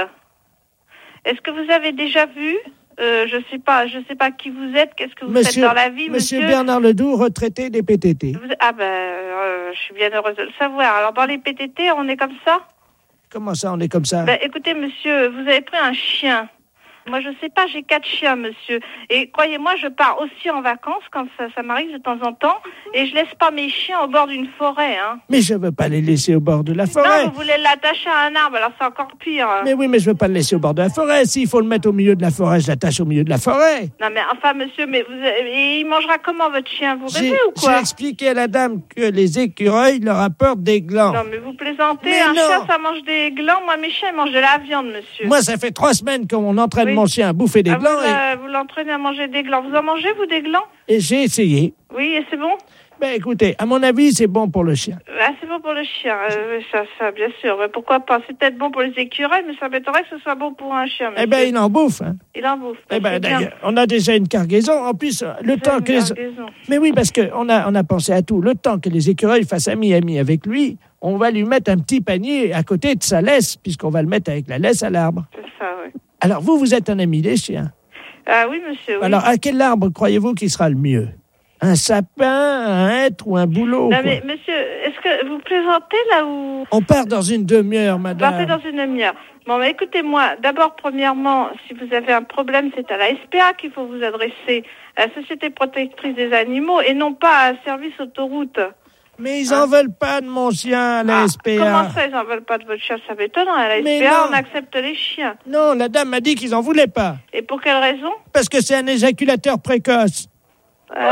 [SPEAKER 13] Est-ce que vous avez déjà vu, euh, je sais pas, je sais pas qui vous êtes, qu'est-ce que vous
[SPEAKER 11] Monsieur,
[SPEAKER 13] faites dans la vie, monsieur?
[SPEAKER 11] Monsieur Bernard Ledoux, retraité des P T T.
[SPEAKER 13] Vous- Ah ben, euh, je suis bien heureuse de le savoir. Alors, dans les P T T, on est comme ça?
[SPEAKER 11] Comment ça, on est comme ça?
[SPEAKER 13] Ben, écoutez, monsieur, vous avez pris un chien. Moi, je sais pas, j'ai quatre chiens, monsieur. Et croyez-moi, je pars aussi en vacances quand ça, ça m'arrive de temps en temps. Et je laisse pas mes chiens au bord d'une forêt, hein.
[SPEAKER 11] Mais je veux pas les laisser au bord de la forêt.
[SPEAKER 13] Non, vous voulez l'attacher à un arbre, alors c'est encore pire.
[SPEAKER 11] Mais oui, mais je veux pas le laisser au bord de la forêt. S'il faut le mettre au milieu de la forêt, je l'attache au milieu de la forêt.
[SPEAKER 13] Non, mais enfin, monsieur, mais vous, et il mangera comment votre chien? Vous
[SPEAKER 11] J'ai
[SPEAKER 13] rêvez ou
[SPEAKER 11] j'ai
[SPEAKER 13] quoi?
[SPEAKER 11] expliqué à la dame que les écureuils leur apportent des glands.
[SPEAKER 13] Non, mais vous plaisantez.
[SPEAKER 11] Mais
[SPEAKER 13] un
[SPEAKER 11] non.
[SPEAKER 13] chien, ça mange des glands. Moi, mes chiens, ils mangent de la viande, monsieur.
[SPEAKER 11] Moi, ça fait trois semaines qu'on entraîne
[SPEAKER 13] Oui.
[SPEAKER 11] mon chien à bouffer des
[SPEAKER 13] Ah,
[SPEAKER 11] glands
[SPEAKER 13] vous, euh, vous l'entraînez à manger des glands. Vous en mangez, vous, des glands?
[SPEAKER 11] et, et j'ai essayé.
[SPEAKER 13] Oui, et c'est bon?
[SPEAKER 11] Ben écoutez, à mon avis, c'est bon pour le chien.
[SPEAKER 13] Ah, c'est bon pour le chien, euh, oui, ça, ça, bien sûr. Mais pourquoi pas? C'est peut-être bon pour les écureuils, mais ça m'étonnerait que ce soit bon pour un chien.
[SPEAKER 11] Eh ben, il en bouffe. Hein.
[SPEAKER 13] Il en bouffe.
[SPEAKER 11] Eh ben,
[SPEAKER 13] c'est bien.
[SPEAKER 11] d'ailleurs, on a déjà une cargaison. En plus, le temps
[SPEAKER 13] une
[SPEAKER 11] que les...
[SPEAKER 13] cargaison.
[SPEAKER 11] Mais oui, parce qu'on a, on a pensé à tout. Le temps que les écureuils fassent ami-ami avec lui, on va lui mettre un petit panier à côté de sa laisse, puisqu'on va le mettre avec la laisse à l'arbre.
[SPEAKER 13] C'est ça, oui.
[SPEAKER 11] Alors, vous, vous êtes un ami des chiens.
[SPEAKER 13] Ah oui, monsieur, oui.
[SPEAKER 11] Alors, à quel arbre croyez-vous qui sera le mieux? Un sapin, un hêtre ou un bouleau?
[SPEAKER 13] Non,
[SPEAKER 11] quoi?
[SPEAKER 13] mais monsieur, est-ce que vous plaisantez là ou...
[SPEAKER 11] On part dans une demi-heure,
[SPEAKER 13] Vous
[SPEAKER 11] madame.
[SPEAKER 13] partez dans une demi-heure. Bon, bah, écoutez-moi, d'abord, premièrement, si vous avez un problème, c'est à la S P A qu'il faut vous adresser, à la Société protectrice des animaux, et non pas à un service autoroute.
[SPEAKER 11] Mais ils en veulent pas de mon chien à la S P A.
[SPEAKER 13] Comment ça, ils en veulent pas de votre chien? Ça m'étonne. À la
[SPEAKER 11] Mais
[SPEAKER 13] S P A,
[SPEAKER 11] non.
[SPEAKER 13] on accepte les chiens.
[SPEAKER 11] Non, la dame m'a dit qu'ils en voulaient pas.
[SPEAKER 13] Et pour quelle raison?
[SPEAKER 11] Parce que c'est un éjaculateur précoce.
[SPEAKER 13] Euh...
[SPEAKER 3] Rire et Chanson.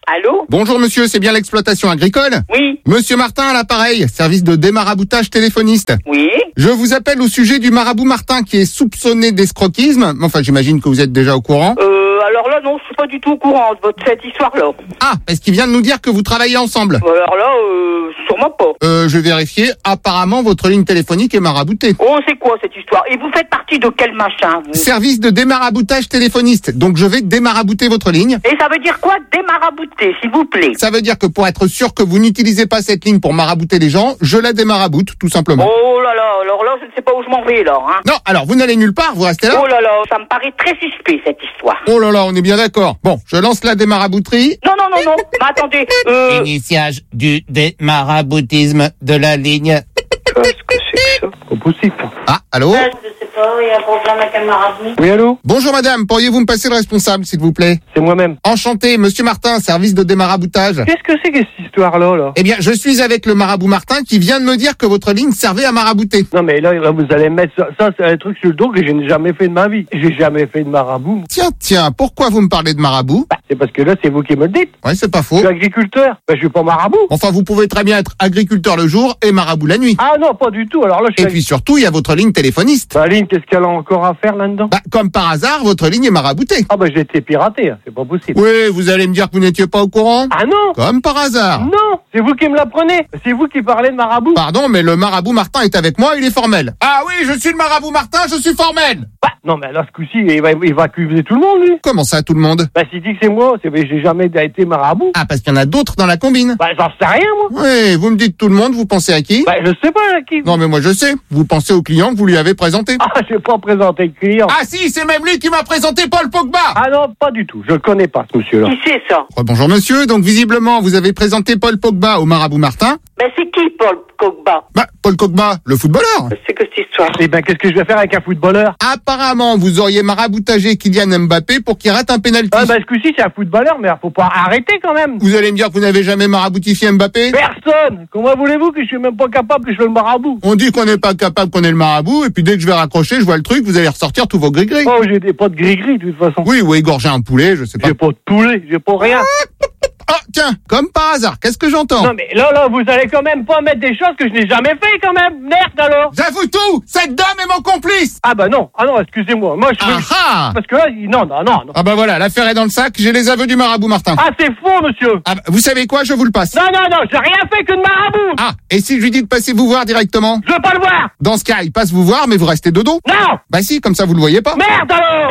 [SPEAKER 14] Allô?
[SPEAKER 1] Bonjour monsieur, c'est bien l'exploitation agricole?
[SPEAKER 14] Oui.
[SPEAKER 1] Monsieur Martin à l'appareil, service de démaraboutage téléphoniste.
[SPEAKER 14] Oui.
[SPEAKER 1] Je vous appelle au sujet du marabout Martin qui est soupçonné d'escroquisme. Enfin, j'imagine que vous êtes déjà au courant.
[SPEAKER 14] Euh, alors là, non, je suis pas du tout au courant de votre, cette histoire-là.
[SPEAKER 1] Ah, parce qu'il vient de nous dire que vous travaillez ensemble.
[SPEAKER 14] Alors là, euh, sûrement pas.
[SPEAKER 1] Euh, je vais vérifier. Apparemment, votre ligne téléphonique est maraboutée.
[SPEAKER 14] Oh, c'est quoi cette histoire? Et vous faites partie de quel machin, vous?
[SPEAKER 1] Service de démaraboutage téléphoniste. Donc, je vais démarabouter votre ligne.
[SPEAKER 14] Et ça veut dire quoi, démarabouter, s'il vous plaît?
[SPEAKER 1] Ça veut dire que pour être sûr que vous n'utilisez pas cette ligne pour marabouter les gens, je la démaraboute, tout simplement.
[SPEAKER 14] Oh là là, alors là, je ne sais pas où je m'en vais, là, hein.
[SPEAKER 1] Non, alors, vous n'allez nulle part, vous restez là?
[SPEAKER 14] Oh là là, ça me paraît très suspect, cette histoire.
[SPEAKER 1] Oh là là, on est bien d'accord. Bon, je lance la démarabouterie.
[SPEAKER 14] Non, non, non, non, mais attendez, euh...
[SPEAKER 1] Initiage du démaraboutisme de la ligne.
[SPEAKER 10] Qu'est-ce que c'est que ça? Pas possible.
[SPEAKER 1] Ah, allô?
[SPEAKER 2] Je sais pas, il y a un problème avec un marabout.
[SPEAKER 10] Oui, allô?
[SPEAKER 1] Bonjour madame, pourriez-vous me passer le responsable, s'il vous plaît?
[SPEAKER 10] C'est moi-même.
[SPEAKER 1] Enchanté, monsieur Martin, service de démaraboutage.
[SPEAKER 10] Qu'est-ce que c'est que cette histoire-là, là?
[SPEAKER 1] Eh bien, je suis avec le marabout Martin qui vient de me dire que votre ligne servait à marabouter.
[SPEAKER 10] Non, mais là, là vous allez mettre ça, ça c'est un truc sur le dos que je n'ai jamais fait de ma vie. J'ai jamais fait de marabout.
[SPEAKER 1] Tiens, tiens, pourquoi vous me parlez de marabout?
[SPEAKER 10] Bah, c'est parce que là, c'est vous qui me le dites.
[SPEAKER 1] Ouais, c'est pas
[SPEAKER 10] Je
[SPEAKER 1] faux.
[SPEAKER 10] suis agriculteur. Bah, je suis pas marabout.
[SPEAKER 1] Enfin, vous pouvez très bien être agriculteur le jour et marabout la nuit.
[SPEAKER 10] Ah non, pas du tout. Alors là, je suis...
[SPEAKER 1] Et puis surtout, il y a votre ligne téléphoniste.
[SPEAKER 10] Ma ligne, qu'est-ce qu'elle a encore à faire là-dedans?
[SPEAKER 1] Bah, comme par hasard, votre ligne est maraboutée.
[SPEAKER 10] Ah bah, j'ai été piraté, hein. C'est pas possible.
[SPEAKER 1] Oui, vous allez me dire que vous n'étiez pas au courant?
[SPEAKER 10] Ah non!
[SPEAKER 1] Comme par hasard.
[SPEAKER 10] Non! C'est vous qui me l'apprenez. C'est vous qui parlez de marabout.
[SPEAKER 1] Pardon, mais le marabout Martin est avec moi, il est formel. Ah oui, je suis le marabout Martin, je suis formel.
[SPEAKER 10] Bah, non, mais là, ce coup-ci, il va, il va accuser tout le monde, lui.
[SPEAKER 1] Comment ça, tout le monde?
[SPEAKER 10] Bah, s'il dit que c'est moi, c'est, j'ai jamais été marabout.
[SPEAKER 1] Ah, parce qu'il y en a d'autres dans la combine.
[SPEAKER 10] Bah, j'en sais rien, moi.
[SPEAKER 1] Oui, vous me dites tout le monde, vous pensez à qui?
[SPEAKER 10] Bah, je sais pas à qui.
[SPEAKER 1] Non, mais moi je sais. Vous pensez au client que vous lui avez présenté.
[SPEAKER 10] Ah, j'ai pas présenté le client.
[SPEAKER 1] Ah si, c'est même lui qui m'a présenté Paul Pogba.
[SPEAKER 10] Ah non, pas du tout. Je le connais pas, ce monsieur-là.
[SPEAKER 14] Qui c'est, ça?
[SPEAKER 1] Oh, bonjour monsieur, donc visiblement vous avez présenté Paul Pogba au marabout Martin.
[SPEAKER 14] Ben, c'est qui, Paul Pogba?
[SPEAKER 1] Bah, Paul Pogba, le footballeur.
[SPEAKER 14] C'est que cette histoire?
[SPEAKER 10] Eh ben, qu'est-ce que je vais faire avec un footballeur?
[SPEAKER 1] Apparemment, vous auriez maraboutagé Kylian Mbappé pour qu'il rate un pénalty.
[SPEAKER 10] Ah, bah, ce coup-ci, c'est un footballeur, mais faut pas arrêter quand même.
[SPEAKER 1] Vous allez me dire que vous n'avez jamais maraboutifié Mbappé?
[SPEAKER 10] Personne! Comment voulez-vous que je suis même pas capable que je sois le marabout?
[SPEAKER 1] On dit qu'on n'est pas capable qu'on est le marabout, et puis dès que je vais raccrocher, je vois le truc, vous allez ressortir tous vos gris-gris.
[SPEAKER 10] Oh, j'ai des pas de gris-gris, de toute façon.
[SPEAKER 1] Oui, ou égorger un poulet, je sais pas.
[SPEAKER 10] J'ai pas de poulet, j'ai pas rien.
[SPEAKER 1] Ah, tiens, comme par hasard, qu'est-ce que j'entends?
[SPEAKER 10] Non, mais là, là, vous allez quand même pas mettre des choses que je n'ai jamais fait, quand même. Merde, alors.
[SPEAKER 1] J'avoue tout! Cette dame est mon complice!
[SPEAKER 10] Ah, bah non. Ah non, excusez-moi. Moi, je veux...
[SPEAKER 1] Ah ah!
[SPEAKER 10] Parce que là, il- non, non, non, non.
[SPEAKER 1] Ah bah voilà, l'affaire est dans le sac, j'ai les aveux du marabout Martin.
[SPEAKER 10] Ah, c'est faux, monsieur.
[SPEAKER 1] Ah bah, vous savez quoi, je vous le passe.
[SPEAKER 10] Non, non, non, j'ai rien fait que de marabout.
[SPEAKER 1] Ah, et si je lui dis de passer vous voir directement?
[SPEAKER 10] Je veux pas le voir.
[SPEAKER 1] Dans ce cas, il passe vous voir, mais vous restez dodo.
[SPEAKER 10] Non.
[SPEAKER 1] Bah si, comme ça vous le voyez pas.
[SPEAKER 10] Merde, alors.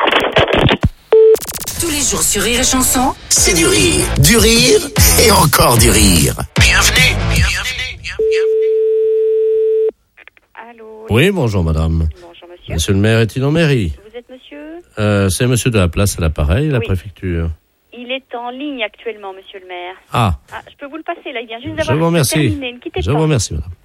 [SPEAKER 4] Tous les jours sur Rire et Chanson,
[SPEAKER 3] C'est du rire, du rire et encore du rire. Bienvenue, bienvenue, bienvenue.
[SPEAKER 2] Allô?
[SPEAKER 6] Oui, bonjour madame.
[SPEAKER 2] Bonjour, monsieur.
[SPEAKER 6] Monsieur le maire est-il en mairie?
[SPEAKER 2] Vous êtes monsieur?
[SPEAKER 6] euh, C'est monsieur de la place à l'appareil, la
[SPEAKER 2] Oui.
[SPEAKER 6] préfecture.
[SPEAKER 2] Il est en ligne actuellement, monsieur le maire.
[SPEAKER 6] Ah,
[SPEAKER 2] Ah, je peux vous le passer, là, il vient juste
[SPEAKER 6] je
[SPEAKER 2] d'avoir
[SPEAKER 6] vous remercie.
[SPEAKER 2] terminé. Ne quittez
[SPEAKER 6] Je
[SPEAKER 2] pas.
[SPEAKER 6] vous remercie madame.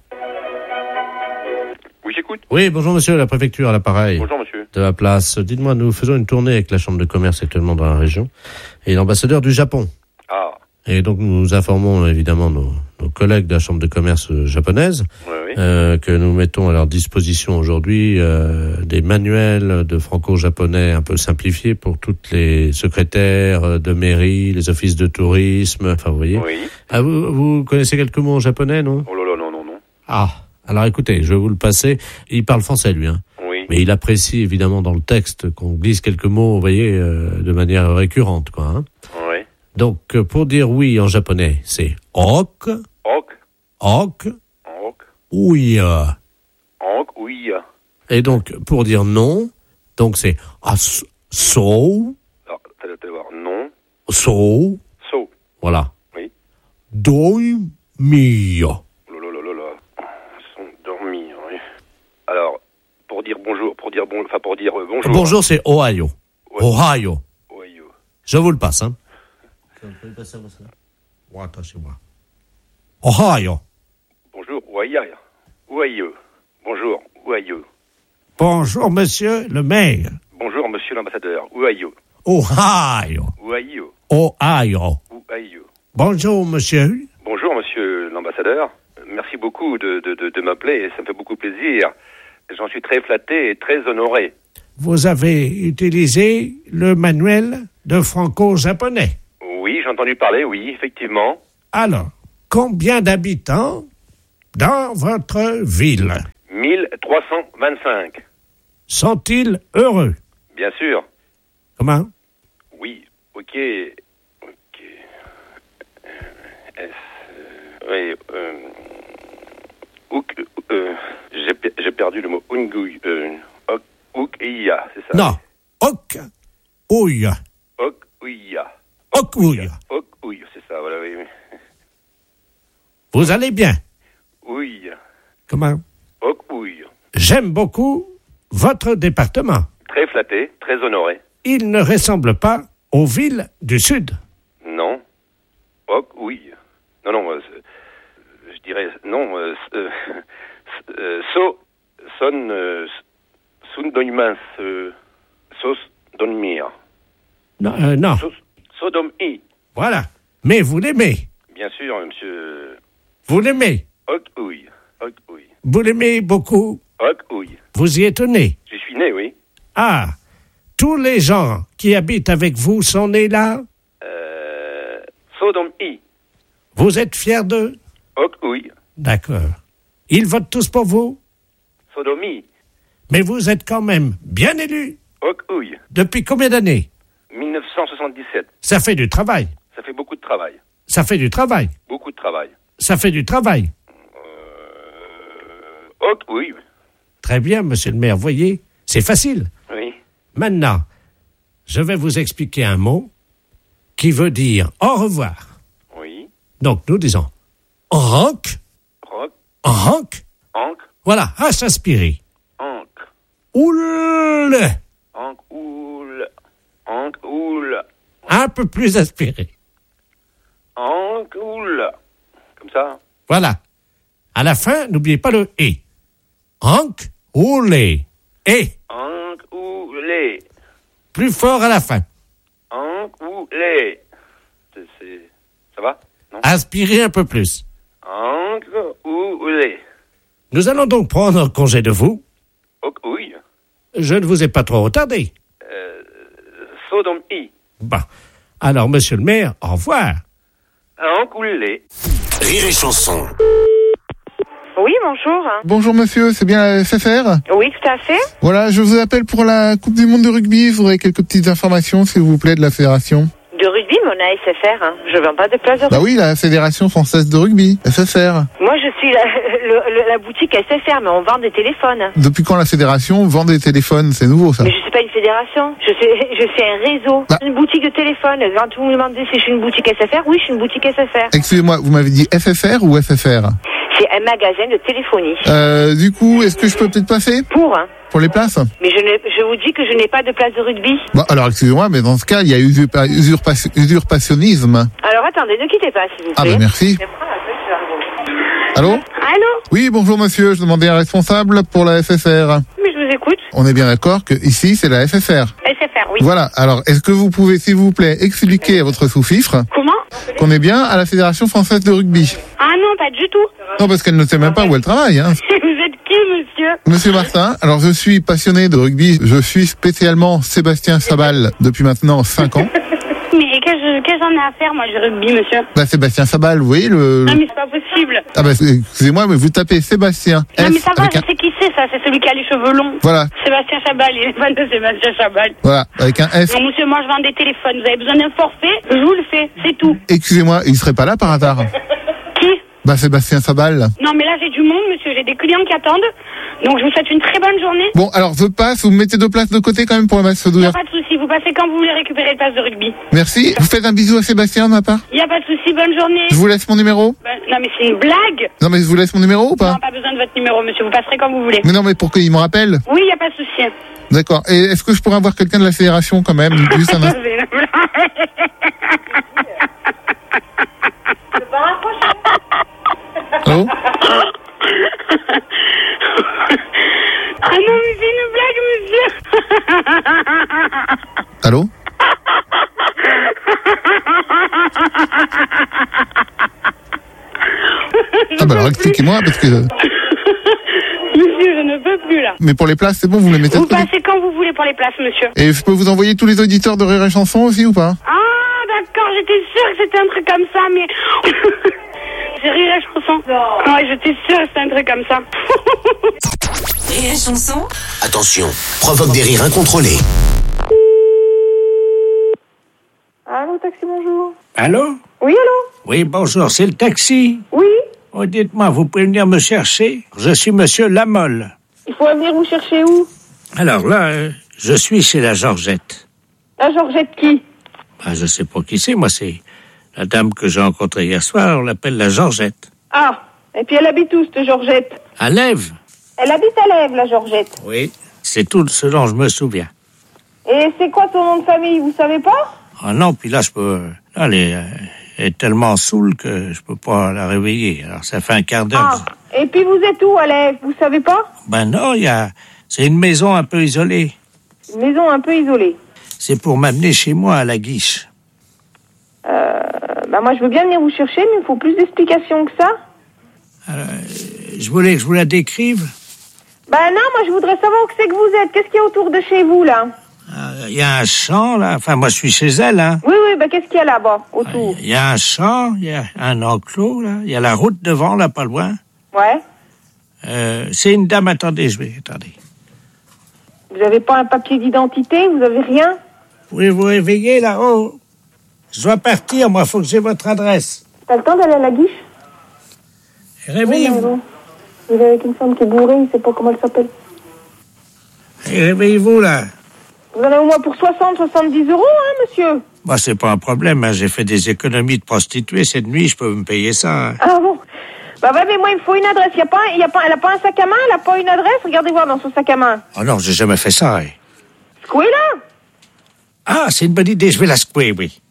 [SPEAKER 7] Oui, j'écoute.
[SPEAKER 6] Oui, bonjour monsieur, la préfecture à l'appareil.
[SPEAKER 7] Bonjour, monsieur.
[SPEAKER 6] De la place. Dites-moi, nous faisons une tournée avec la chambre de commerce actuellement dans la région et l'ambassadeur du Japon.
[SPEAKER 7] Ah,
[SPEAKER 6] Et donc nous informons évidemment nos, nos collègues de la chambre de commerce japonaise
[SPEAKER 7] oui, oui.
[SPEAKER 6] euh, que nous mettons à leur disposition aujourd'hui euh, des manuels de franco-japonais un peu simplifiés pour toutes les secrétaires de mairie, les offices de tourisme, enfin vous voyez.
[SPEAKER 7] Oui.
[SPEAKER 6] Ah, vous, vous connaissez quelques mots en japonais, non?
[SPEAKER 7] Oh là là, non, non, non.
[SPEAKER 6] Ah, alors écoutez, je vais vous le passer. Il parle français lui, hein.
[SPEAKER 7] Oui.
[SPEAKER 6] Mais il apprécie évidemment dans le texte qu'on glisse quelques mots, vous voyez, euh, de manière récurrente, quoi. Hein.
[SPEAKER 7] Oui.
[SPEAKER 6] Donc, euh, pour dire oui en japonais, c'est ok,
[SPEAKER 7] Ok.
[SPEAKER 6] ok,
[SPEAKER 7] Ok.
[SPEAKER 6] ouya.
[SPEAKER 7] Ok, oui.
[SPEAKER 6] Et donc, pour dire non, donc c'est as, so,
[SPEAKER 7] Alors, t'allais t'allais voir. Non.
[SPEAKER 6] so,
[SPEAKER 7] So.
[SPEAKER 6] voilà.
[SPEAKER 7] Oui.
[SPEAKER 6] Doi mio.
[SPEAKER 7] Oh là là là là. Ils sont dormis, oui. Alors, pour dire bonjour, pour dire bon, enfin pour dire euh, bonjour.
[SPEAKER 6] Bonjour, c'est Ohio.
[SPEAKER 7] Ouais.
[SPEAKER 6] Ohio.
[SPEAKER 7] Oui, oh.
[SPEAKER 6] Je vous le passe, hein. Ohio.
[SPEAKER 7] Bonjour, Ouaïa. Ouaïeux. Bonjour, Ouaïeux.
[SPEAKER 11] Bonjour, monsieur le maire.
[SPEAKER 7] Bonjour, monsieur l'ambassadeur. Ouaïeux.
[SPEAKER 11] Ohio.
[SPEAKER 7] Ouaïeux.
[SPEAKER 11] Ohio.
[SPEAKER 7] Ouaïeux.
[SPEAKER 11] Bonjour, monsieur.
[SPEAKER 7] Bonjour, monsieur l'ambassadeur. Merci beaucoup de, de, de, de m'appeler. Ça me fait beaucoup plaisir. J'en suis très flatté et très honoré.
[SPEAKER 11] Vous avez utilisé le manuel de franco-japonais.
[SPEAKER 7] Oui, j'ai entendu parler, oui, effectivement.
[SPEAKER 11] Alors, combien d'habitants dans votre ville?
[SPEAKER 7] mille trois cent vingt-cinq.
[SPEAKER 11] Sont-ils heureux?
[SPEAKER 7] Bien sûr.
[SPEAKER 11] Comment?
[SPEAKER 7] Oui, ok. Ok. S, euh, oui, euh... Ouk, euh, j'ai, j'ai perdu le mot Ungouille. Euh, ok, Ouk-Iya, c'est ça?
[SPEAKER 11] Non. Ok. Ouya.
[SPEAKER 7] Ok-Ouya.
[SPEAKER 11] Ok-Ouya.
[SPEAKER 7] Ok-Ouya, c'est ça, voilà, oui.
[SPEAKER 11] Vous allez bien?
[SPEAKER 7] Oui.
[SPEAKER 11] Comment?
[SPEAKER 7] Ok-Ouya.
[SPEAKER 11] J'aime beaucoup votre département.
[SPEAKER 7] Très flatté, très honoré.
[SPEAKER 11] Il ne ressemble pas aux villes du Sud.
[SPEAKER 7] Non. Ok-Ouya. Non, non, euh, je dirais, non, euh, euh, euh, so, son, euh, sun donimans, euh, sos donmir.
[SPEAKER 11] Non, euh, non.
[SPEAKER 7] So, sodom-i.
[SPEAKER 11] Voilà. Mais vous l'aimez.
[SPEAKER 7] Bien sûr, monsieur.
[SPEAKER 11] Vous l'aimez.
[SPEAKER 7] Ok-Ouya. Ok-Ouya.
[SPEAKER 11] Vous l'aimez beaucoup.
[SPEAKER 7] Ok-Ouya.
[SPEAKER 11] Vous y êtes né.
[SPEAKER 7] Je suis né, oui.
[SPEAKER 11] Ah. Tous les gens qui habitent avec vous sont nés là?
[SPEAKER 7] Euh, Sodom-i.
[SPEAKER 11] Vous êtes fiers d'eux?
[SPEAKER 7] Ok-Ouya.
[SPEAKER 11] D'accord. Ils votent tous pour vous?
[SPEAKER 7] Sodomi.
[SPEAKER 11] Mais vous êtes quand même bien élu.
[SPEAKER 7] Ok-Ouya.
[SPEAKER 11] Depuis combien d'années?
[SPEAKER 7] dix-neuf cent soixante-dix-sept.
[SPEAKER 11] Ça fait du travail.
[SPEAKER 7] Ça fait beaucoup de travail.
[SPEAKER 11] Ça fait du travail.
[SPEAKER 7] Beaucoup de travail.
[SPEAKER 11] Ça fait du travail.
[SPEAKER 7] Euh... Ok-Ouya.
[SPEAKER 11] Très bien, monsieur le maire. Voyez, c'est facile.
[SPEAKER 7] Oui.
[SPEAKER 11] Maintenant, je vais vous expliquer un mot qui veut dire au revoir.
[SPEAKER 7] Oui.
[SPEAKER 11] Donc, nous disons rank.
[SPEAKER 7] Rock.
[SPEAKER 11] Rank.
[SPEAKER 7] Ancre.
[SPEAKER 11] Voilà, à s'inspirer.
[SPEAKER 7] Ancre.
[SPEAKER 11] Oule.
[SPEAKER 7] Ancre. Oule. Ancre. Oule.
[SPEAKER 11] Un peu plus aspiré.
[SPEAKER 7] Ancre. Oule. Comme ça.
[SPEAKER 11] Voilà. À la fin, n'oubliez pas le « et ». Rank. Oule. Et.
[SPEAKER 7] Ancre. Oule.
[SPEAKER 11] Plus fort à la fin.
[SPEAKER 7] Ancre. Oule. C'est, c'est... Ça va? Non?
[SPEAKER 11] Aspirez un peu plus.
[SPEAKER 7] Ancre. Oule.
[SPEAKER 11] Nous allons donc prendre congé de vous.
[SPEAKER 7] Ok-Ouya.
[SPEAKER 11] Je ne vous ai pas trop retardé.
[SPEAKER 7] Euh, Sodom-i.
[SPEAKER 11] Bon. Alors, monsieur le maire, au revoir.
[SPEAKER 7] Ancre. Oule.
[SPEAKER 3] Rire et chanson.
[SPEAKER 14] Oui, bonjour.
[SPEAKER 1] Bonjour monsieur, c'est bien la F F R?
[SPEAKER 14] Oui, tout à fait.
[SPEAKER 1] Voilà, je vous appelle pour la Coupe du Monde de rugby. Je voudrais quelques petites informations, s'il vous plaît, de la fédération.
[SPEAKER 14] De rugby, mais on a S F R. Hein. Je vends pas de place de rugby.
[SPEAKER 1] Bah oui, la Fédération Française de Rugby, F F R.
[SPEAKER 14] Moi, je suis la, le, le, la boutique S F R, mais on vend des téléphones.
[SPEAKER 1] Depuis quand la Fédération vend des téléphones? C'est nouveau, ça.
[SPEAKER 14] Mais je suis pas une fédération. Je suis, je suis un réseau.
[SPEAKER 1] Bah.
[SPEAKER 14] Une boutique de téléphone. Quand vous me demandez si je suis une boutique S F R, oui, je suis une boutique S F R.
[SPEAKER 1] Excusez-moi, vous m'avez dit F F R ou F F R?
[SPEAKER 14] C'est un magasin de téléphonie.
[SPEAKER 1] Euh, du coup, est-ce que je peux peut-être passer?
[SPEAKER 14] Pour, hein.
[SPEAKER 1] Pour les places?
[SPEAKER 14] Mais je, ne, je vous dis que je n'ai pas de place de rugby.
[SPEAKER 1] Bon, alors, excusez-moi, mais dans ce cas, il y a usurpa- usurpa- usurpationnisme.
[SPEAKER 14] Alors, attendez, ne quittez pas, s'il vous
[SPEAKER 1] Ah,
[SPEAKER 14] plaît.
[SPEAKER 1] bah, merci. Allô?
[SPEAKER 14] Allô?
[SPEAKER 1] Oui, bonjour monsieur, je demandais un responsable pour la F F R.
[SPEAKER 14] Mais je vous écoute.
[SPEAKER 1] On est bien d'accord que ici, c'est la F F R.
[SPEAKER 14] S F R, oui.
[SPEAKER 1] Voilà, alors, est-ce que vous pouvez, s'il vous plaît, expliquer à votre sous-fifre
[SPEAKER 14] Comment?
[SPEAKER 1] qu'on est bien à la Fédération Française de Rugby?
[SPEAKER 14] Ah non, pas du tout.
[SPEAKER 1] Non, parce qu'elle ne sait même pas où elle travaille, hein.
[SPEAKER 14] Vous êtes qui, monsieur?
[SPEAKER 1] Monsieur Martin, alors je suis passionné de rugby, je suis spécialement Sébastien Sabal depuis maintenant cinq ans.
[SPEAKER 14] Mais qu'est-ce que j'en ai à faire, moi, du rugby, monsieur?
[SPEAKER 1] Bah, Sébastien Sabal, vous voyez le...
[SPEAKER 14] Non, mais c'est pas possible.
[SPEAKER 1] Ah bah, excusez-moi, mais vous tapez Sébastien.
[SPEAKER 14] Non, mais
[SPEAKER 1] S
[SPEAKER 14] ça va,
[SPEAKER 1] avec
[SPEAKER 14] je
[SPEAKER 1] un...
[SPEAKER 14] sais qui c'est, ça. C'est celui qui a les cheveux longs.
[SPEAKER 1] Voilà,
[SPEAKER 14] Sébastien Chabal, il est fan de Sébastien Chabal.
[SPEAKER 1] voilà, avec un S.
[SPEAKER 14] Non, monsieur, moi, je vends des téléphones. Vous avez besoin d'un forfait? Je vous le fais, c'est tout.
[SPEAKER 1] Excusez-moi, il serait pas là par hasard?
[SPEAKER 14] Qui?
[SPEAKER 1] Bah, Sébastien Sabal.
[SPEAKER 14] Non, mais là, j'ai du monde, monsieur. J'ai des clients qui attendent. Donc, je vous souhaite une très bonne journée.
[SPEAKER 1] Bon, alors, je passe, vous me mettez deux places de côté quand même pour le match
[SPEAKER 14] Il n'y a
[SPEAKER 1] d'ouverture.
[SPEAKER 14] pas de souci. Vous passez quand vous voulez récupérer le passe de rugby.
[SPEAKER 1] Merci. Vous faites un bisou à Sébastien de ma part?
[SPEAKER 14] Il n'y a pas de souci. Bonne journée.
[SPEAKER 1] Je vous laisse mon numéro?
[SPEAKER 14] Ben, non, mais c'est une blague.
[SPEAKER 1] Non, mais je vous laisse mon numéro ou pas?
[SPEAKER 14] Non, pas besoin de votre numéro, monsieur. Vous passerez quand vous voulez.
[SPEAKER 1] Mais non, mais pour qu'il me rappelle.
[SPEAKER 14] Oui, il n'y a pas de souci.
[SPEAKER 1] D'accord. Et est-ce que je pourrais avoir quelqu'un de la fédération quand même? Juste un instant.
[SPEAKER 14] C'est une blague.
[SPEAKER 1] Allô?
[SPEAKER 14] Ah non, mais c'est une blague, monsieur.
[SPEAKER 1] Allô? Ah bah alors expliquez-moi parce que...
[SPEAKER 14] Monsieur, je ne peux plus là.
[SPEAKER 1] Mais pour les places, c'est bon, vous les mettez
[SPEAKER 14] Vous
[SPEAKER 1] de côté.
[SPEAKER 14] passez quand vous voulez pour les places, monsieur.
[SPEAKER 1] Et je peux vous envoyer tous les auditeurs de Rire et Chanson aussi ou pas?
[SPEAKER 14] Ah, d'accord, j'étais sûre que c'était un truc comme ça, mais... C'est Rire et Chanson. Ouais, j'étais sûre que c'était un truc comme ça.
[SPEAKER 4] Rire et Chanson.
[SPEAKER 3] Attention, provoque des rires incontrôlés.
[SPEAKER 15] Allô, taxi, bonjour.
[SPEAKER 11] Allô?
[SPEAKER 15] Oui, allô?
[SPEAKER 11] Oui, bonjour, c'est le taxi.
[SPEAKER 15] Oui.
[SPEAKER 11] Oh, dites-moi, vous pouvez venir me chercher? Je suis monsieur Lamolle.
[SPEAKER 15] Il faut venir vous chercher où?
[SPEAKER 11] Alors là, euh, je suis chez la Georgette.
[SPEAKER 15] La Georgette qui?
[SPEAKER 11] Ah, je sais pas qui c'est, moi, c'est la dame que j'ai rencontrée hier soir, on l'appelle la Georgette.
[SPEAKER 15] Ah, et puis elle habite où, cette Georgette?
[SPEAKER 11] À Lèves?
[SPEAKER 15] Elle habite à Lèves, la Georgette.
[SPEAKER 11] Oui, c'est tout ce dont je me souviens.
[SPEAKER 15] Et c'est quoi ton nom de famille, vous savez pas?
[SPEAKER 11] Ah non, puis là, je peux... Là, elle est, elle est tellement saoule que je peux pas la réveiller. Alors, ça fait un quart d'heure.
[SPEAKER 15] Ah, et puis vous êtes où, à Lèves? Vous savez pas?
[SPEAKER 11] Ben non, il y a... C'est une maison un peu isolée.
[SPEAKER 15] Une maison un peu isolée.
[SPEAKER 11] C'est pour m'amener chez moi à la Guiche.
[SPEAKER 15] Euh... Bah moi, je veux bien venir vous chercher, mais il faut plus d'explications que ça.
[SPEAKER 11] Alors, je voulais que je vous la décrive.
[SPEAKER 15] Ben non, moi, je voudrais savoir où c'est que vous êtes. Qu'est-ce qu'il y a autour de chez vous, là?
[SPEAKER 11] Il y a un champ, là. Enfin, moi, je suis chez elle, hein.
[SPEAKER 15] Oui, oui, ben qu'est-ce qu'il y a là-bas, autour?
[SPEAKER 11] Il y a un champ, il y a un enclos, là. Il y a la route devant, là, pas loin.
[SPEAKER 15] Ouais.
[SPEAKER 11] Euh, c'est une dame, attendez, je vais... Attendez.
[SPEAKER 15] Vous avez pas un papier d'identité? Vous avez rien?
[SPEAKER 11] Vous pouvez vous réveiller, là-haut? Je dois partir, moi, faut que j'ai votre adresse.
[SPEAKER 15] T'as le temps d'aller à la Guiche?
[SPEAKER 11] Réveillez-vous.
[SPEAKER 15] Oui, il est avec une femme qui est bourrée, il sait pas comment elle s'appelle.
[SPEAKER 11] Et réveillez-vous, là.
[SPEAKER 15] Vous en avez au moins pour soixante, soixante-dix euros, hein, monsieur?
[SPEAKER 11] Bah, c'est pas un problème, hein. J'ai fait des économies de prostituée cette nuit, je peux me payer ça. Hein.
[SPEAKER 15] Ah bon? Bah ouais, mais moi, il me faut une adresse. Y a pas, y a pas, elle a pas un sac à main, elle a pas une adresse? Regardez voir dans son sac à main.
[SPEAKER 11] Oh non, j'ai jamais fait ça, hein.
[SPEAKER 15] Secouez là.
[SPEAKER 11] Ah, c'est une bonne idée, je vais la secouer, oui.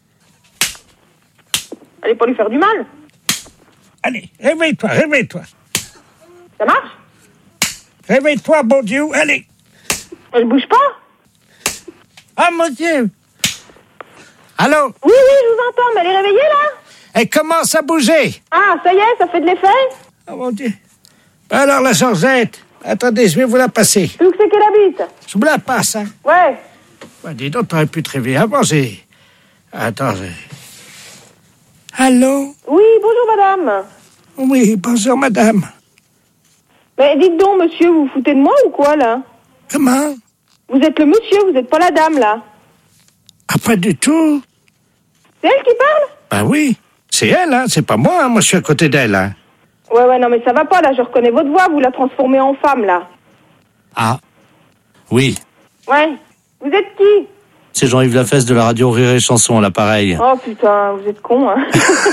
[SPEAKER 15] Allez pas lui faire du mal.
[SPEAKER 11] Allez, réveille-toi, réveille-toi.
[SPEAKER 15] Ça marche?
[SPEAKER 11] Réveille-toi, bon Dieu, allez.
[SPEAKER 15] Elle bouge pas?
[SPEAKER 11] Ah, mon Dieu. Allô?
[SPEAKER 15] Oui, oui, je vous entends, mais elle est réveillée, là?
[SPEAKER 11] Elle commence à bouger.
[SPEAKER 15] Ah, ça y est, ça fait de l'effet?
[SPEAKER 11] Oh, mon Dieu. Alors, la Georgette, attendez, je vais vous la passer.
[SPEAKER 15] Où c'est qu'elle habite?
[SPEAKER 11] Je vous la passe, hein.
[SPEAKER 15] Ouais.
[SPEAKER 11] Bah, dis donc, t'aurais pu te réveiller avant, j'ai... Attends, j'ai... Allô?
[SPEAKER 15] Oui, bonjour, madame.
[SPEAKER 11] Oui, bonjour, madame.
[SPEAKER 15] Mais dites donc, monsieur, vous vous foutez de moi ou quoi, là?
[SPEAKER 11] Comment?
[SPEAKER 15] Vous êtes le monsieur, vous n'êtes pas la dame, là.
[SPEAKER 11] Ah, pas du tout.
[SPEAKER 15] C'est elle qui parle?
[SPEAKER 11] Ben oui, c'est elle, hein, c'est pas moi, hein. Moi je suis à côté d'elle, hein.
[SPEAKER 15] Ouais, ouais, non, mais ça va pas, là, je reconnais votre voix, vous la transformez en femme, là.
[SPEAKER 6] Ah, oui.
[SPEAKER 15] Ouais. Vous êtes qui?
[SPEAKER 6] C'est Jean-Yves Lafesse de la radio Rire et Chanson à l'appareil.
[SPEAKER 15] Oh putain, vous êtes con, hein.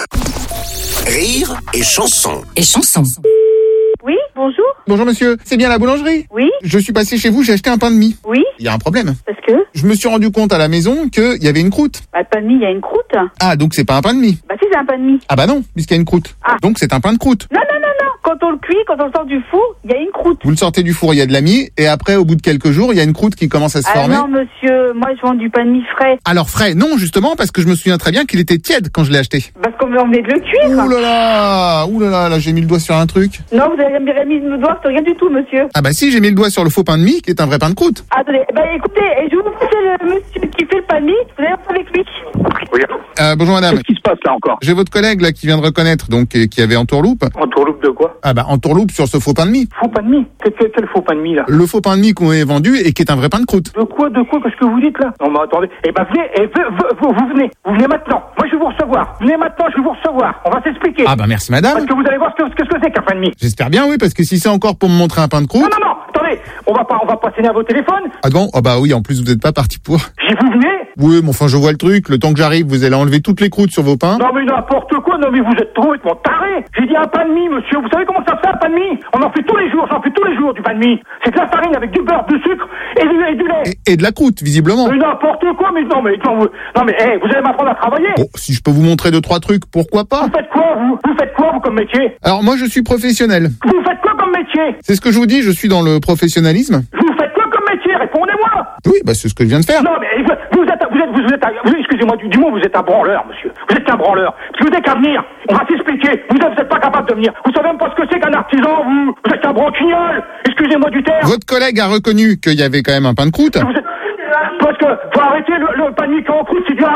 [SPEAKER 3] Rire et Chanson.
[SPEAKER 4] Et Chanson.
[SPEAKER 15] Oui, bonjour.
[SPEAKER 1] Bonjour monsieur, c'est bien la boulangerie?
[SPEAKER 15] Oui.
[SPEAKER 1] Je suis passé chez vous, j'ai acheté un pain de mie.
[SPEAKER 15] Oui.
[SPEAKER 1] Il y a un problème.
[SPEAKER 15] Parce que?
[SPEAKER 1] Je me suis rendu compte à la maison qu'il y avait une croûte.
[SPEAKER 15] Bah, le pain de mie, il y a une croûte.
[SPEAKER 1] Ah, donc c'est pas un pain de mie?
[SPEAKER 15] Bah si, c'est un pain de mie.
[SPEAKER 1] Ah bah non, puisqu'il y a une croûte.
[SPEAKER 15] Ah.
[SPEAKER 1] Donc c'est un pain de croûte.
[SPEAKER 15] Non, non, non, non. Quand on le cuit, quand on le sort du four, il y a une croûte.
[SPEAKER 1] Vous le sortez du four, il y a de la mie, et après, au bout de quelques jours, il y a une croûte qui commence à se
[SPEAKER 15] Ah
[SPEAKER 1] former.
[SPEAKER 15] non, monsieur, moi je vends du pain de mie frais.
[SPEAKER 1] Alors frais, non, justement, parce que je me souviens très bien qu'il était tiède quand je l'ai acheté.
[SPEAKER 15] Parce qu'on venait de le cuire.
[SPEAKER 1] Ouh là là, ouh là là, là j'ai mis le doigt sur un truc.
[SPEAKER 15] Non, vous avez mis le doigt sur rien du tout, monsieur.
[SPEAKER 1] Ah bah si, j'ai mis le doigt sur le faux pain de mie, qui est un vrai pain de croûte.
[SPEAKER 15] Attendez, bah écoutez, je vais vous passer le monsieur qui fait le pain de mie, vous allez voir avec lui.
[SPEAKER 10] Oui.
[SPEAKER 1] Euh, bonjour madame.
[SPEAKER 10] Qu'est-ce qui se passe là encore?
[SPEAKER 1] J'ai votre collègue là qui vient de reconnaître, donc euh, qui avait entourloupe.
[SPEAKER 10] Entourloupe de quoi?
[SPEAKER 1] Ah bah entourloupe sur ce faux pain de mie.
[SPEAKER 10] Faux pain de mie? Quel, quel, quel faux pain de mie là?
[SPEAKER 1] Le faux pain de mie qu'on est vendu et qui est un vrai pain de croûte.
[SPEAKER 10] De quoi, de quoi, qu'est-ce que vous dites là? Non mais attendez, eh ben venez, eh, vous, vous, vous venez, vous venez maintenant. Moi je vais vous recevoir. Venez maintenant, je vais vous recevoir. On va s'expliquer.
[SPEAKER 1] Ah bah merci madame.
[SPEAKER 10] Parce que vous allez voir ce que, ce que c'est qu'un pain de mie.
[SPEAKER 1] J'espère bien oui, parce que si c'est encore pour me montrer un pain de croûte.
[SPEAKER 10] Non, non, non, attendez, on va pas, on va pas s'énerver au téléphone.
[SPEAKER 1] Ah bon? Ah bah oui, en plus vous n'êtes pas parti pour.
[SPEAKER 10] J'y vous venez?
[SPEAKER 1] Oui, mais enfin je vois le truc, le temps que j'arrive, vous allez enlever toutes les croûtes sur vos pains.
[SPEAKER 10] Non mais n'importe quoi, non mais vous êtes trop complètement taré. J'ai dit un pain de mie, monsieur. Vous savez comment ça se fait un pain de mie? On en fait tous les jours, j'en fais tous les jours du pain de mie. C'est de la farine avec du beurre, du sucre et du, et du lait.
[SPEAKER 1] Et, et de la croûte, visiblement.
[SPEAKER 10] Mais n'importe quoi, mais non mais non, vous, non mais hey, vous allez m'apprendre à travailler.
[SPEAKER 1] Bon, si je peux vous montrer deux trois trucs, pourquoi pas?
[SPEAKER 10] Vous faites quoi vous? Vous faites quoi vous comme métier?
[SPEAKER 1] Alors moi je suis professionnel.
[SPEAKER 10] Vous faites quoi comme métier?
[SPEAKER 1] C'est ce que je vous dis, je suis dans le professionnalisme.
[SPEAKER 10] Vous faites quoi comme métier? Répondez-moi.
[SPEAKER 1] Oui, bah c'est ce que je viens de faire.
[SPEAKER 10] Non mais vous êtes, vous êtes, vous êtes, vous êtes, vous, excusez-moi du, du mot, vous êtes un branleur, monsieur. Vous êtes qu'un branleur. Si vous n'avez qu'à venir, on va s'expliquer. Vous n'êtes êtes pas capable de venir. Vous savez même pas ce que c'est qu'un artisan, vous. Vous êtes un branquignol. Excusez-moi du terme.
[SPEAKER 1] Votre collègue a reconnu qu'il y avait quand même un pain de croûte.
[SPEAKER 10] Vous êtes... Parce que faut arrêter le, le pain de mie en croûte, c'est du Harris.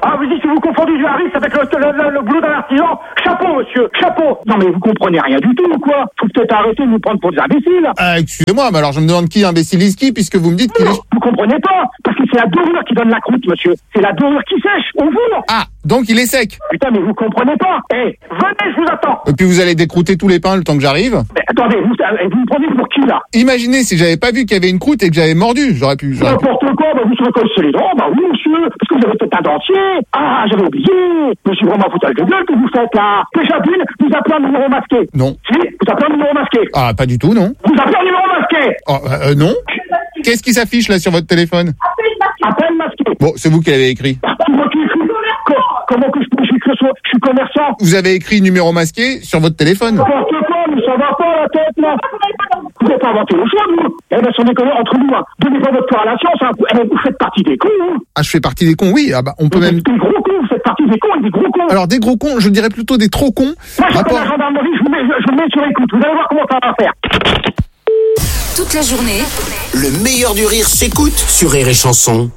[SPEAKER 10] Ah, vous dites que vous confondez du hariste avec le, le, le, le boulot d'un artisan. Chapeau, monsieur, chapeau. Non, mais vous comprenez rien du tout, ou quoi? Faut peut-être arrêter de nous prendre pour des imbéciles.
[SPEAKER 1] Ah, excusez-moi, mais alors je me demande qui imbécilise qui, puisque vous me dites qu'il est...
[SPEAKER 10] Vous comprenez pas? Parce que c'est la dorure qui donne la croûte, monsieur. C'est la dorure qui sèche, on vous.
[SPEAKER 1] Ah, donc il est sec.
[SPEAKER 10] Putain, mais vous comprenez pas. Eh, venez, je vous attends.
[SPEAKER 1] Et puis vous allez décrouter tous les pains le temps que j'arrive.
[SPEAKER 10] Mais attendez, vous, vous me prenez pour qui, là?
[SPEAKER 1] Imaginez si j'avais pas vu qu'il y avait une croûte et que j'avais mordu, j'aurais pu... J'aurais pu...
[SPEAKER 10] N'importe quoi, bah vous savez casser les dents, bah oui, monsieur. Parce que vous avez peut-être un dentier. Ah, j'avais oublié. Mais c'est vraiment foutage de gueule que vous faites, là. Déjà d'une, vous appelez un numéro masqué.
[SPEAKER 1] Non.
[SPEAKER 10] Si, vous appelez un numéro masqué.
[SPEAKER 1] Ah, pas du tout, non.
[SPEAKER 10] Vous appelez un numéro masqué.
[SPEAKER 1] Oh, euh, non. Qu'est-ce qui s'affiche là sur votre téléphone?
[SPEAKER 10] Appel masqué.
[SPEAKER 1] Bon, c'est vous qui l'avez écrit.
[SPEAKER 10] Moi qui écris. Comment que je peux écrire ça? Je suis commerçant.
[SPEAKER 1] Vous avez écrit numéro masqué sur votre téléphone.
[SPEAKER 10] N'importe quoi, mais ça va pas la tête, là. Vous n'avez pas inventé le choix, vous. Eh ben, sans déconner, entre nous, hein. Donnez pas votre cœur à la science, hein. Eh ben, vous faites partie des cons, hein.
[SPEAKER 1] Ah, je fais partie des cons, oui. Ah bah, on peut
[SPEAKER 10] vous
[SPEAKER 1] même...
[SPEAKER 10] Des gros cons, vous faites partie des cons et des gros cons.
[SPEAKER 1] Alors, des gros cons, je dirais plutôt des trop cons.
[SPEAKER 10] Moi, j'appelle la gendarmerie, je vous mets, je vous mets sur écoute. Vous allez voir comment ça va faire.
[SPEAKER 4] Toute la journée,
[SPEAKER 3] Le meilleur du rire s'écoute sur Rire et Chanson.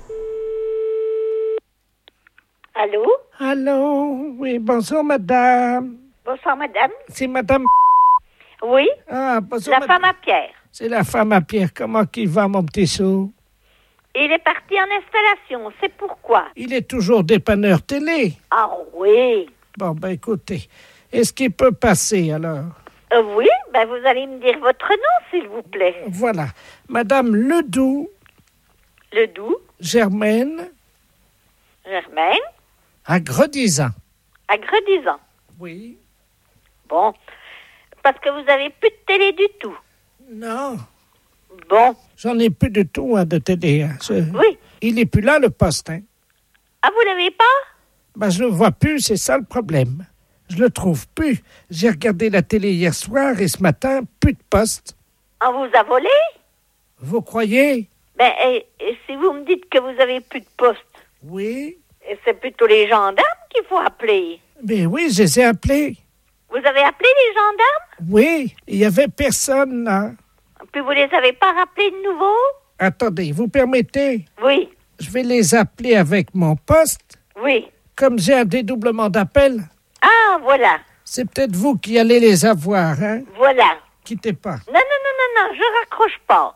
[SPEAKER 2] Allô?
[SPEAKER 11] Allô? Oui, bonjour, madame.
[SPEAKER 2] Bonsoir, madame.
[SPEAKER 11] C'est madame...
[SPEAKER 2] Oui?
[SPEAKER 11] Ah, bonjour,
[SPEAKER 2] La
[SPEAKER 11] madame.
[SPEAKER 2] femme à Pierre.
[SPEAKER 11] C'est la femme à Pierre. Comment qu'il va, mon petit sou?
[SPEAKER 2] Il est parti en installation, c'est pourquoi?
[SPEAKER 11] Il est toujours dépanneur télé.
[SPEAKER 2] Ah oui.
[SPEAKER 11] Bon, ben écoutez, est-ce qu'il peut passer, alors?
[SPEAKER 2] Euh, oui, ben vous allez me dire votre nom, s'il vous plaît.
[SPEAKER 11] Voilà. Madame Ledoux.
[SPEAKER 2] Ledoux.
[SPEAKER 11] Germaine.
[SPEAKER 2] Germaine.
[SPEAKER 11] À Gredizan.
[SPEAKER 2] À Gredizan.
[SPEAKER 11] Oui.
[SPEAKER 2] Bon. Parce que vous avez plus de télé du tout.
[SPEAKER 11] Non.
[SPEAKER 2] Bon.
[SPEAKER 11] J'en ai plus du tout, hein, de télé. Hein. Je...
[SPEAKER 2] Oui.
[SPEAKER 11] Il est plus là, le poste, hein.
[SPEAKER 2] Ah, vous l'avez pas?
[SPEAKER 11] Ben, je le vois plus, c'est ça le problème. Je le trouve plus. J'ai regardé la télé hier soir et ce matin, plus de poste.
[SPEAKER 2] On vous a volé?
[SPEAKER 11] Vous croyez?
[SPEAKER 2] Ben, et, et si vous me dites que vous avez plus de poste?
[SPEAKER 11] Oui.
[SPEAKER 2] Et c'est plutôt les gendarmes qu'il faut appeler.
[SPEAKER 11] Ben oui, je les ai appelés.
[SPEAKER 2] Vous avez appelé les gendarmes?
[SPEAKER 11] Oui, il y avait personne là.
[SPEAKER 2] Puis vous les avez pas rappelés de nouveau?
[SPEAKER 11] Attendez, vous permettez?
[SPEAKER 2] Oui.
[SPEAKER 11] Je vais les appeler avec mon poste.
[SPEAKER 2] Oui.
[SPEAKER 11] Comme j'ai un dédoublement d'appel.
[SPEAKER 2] Ah, voilà.
[SPEAKER 11] C'est peut-être vous qui allez les avoir, hein?
[SPEAKER 2] Voilà.
[SPEAKER 11] Quittez pas.
[SPEAKER 2] Non, non, non, non, non, je raccroche pas.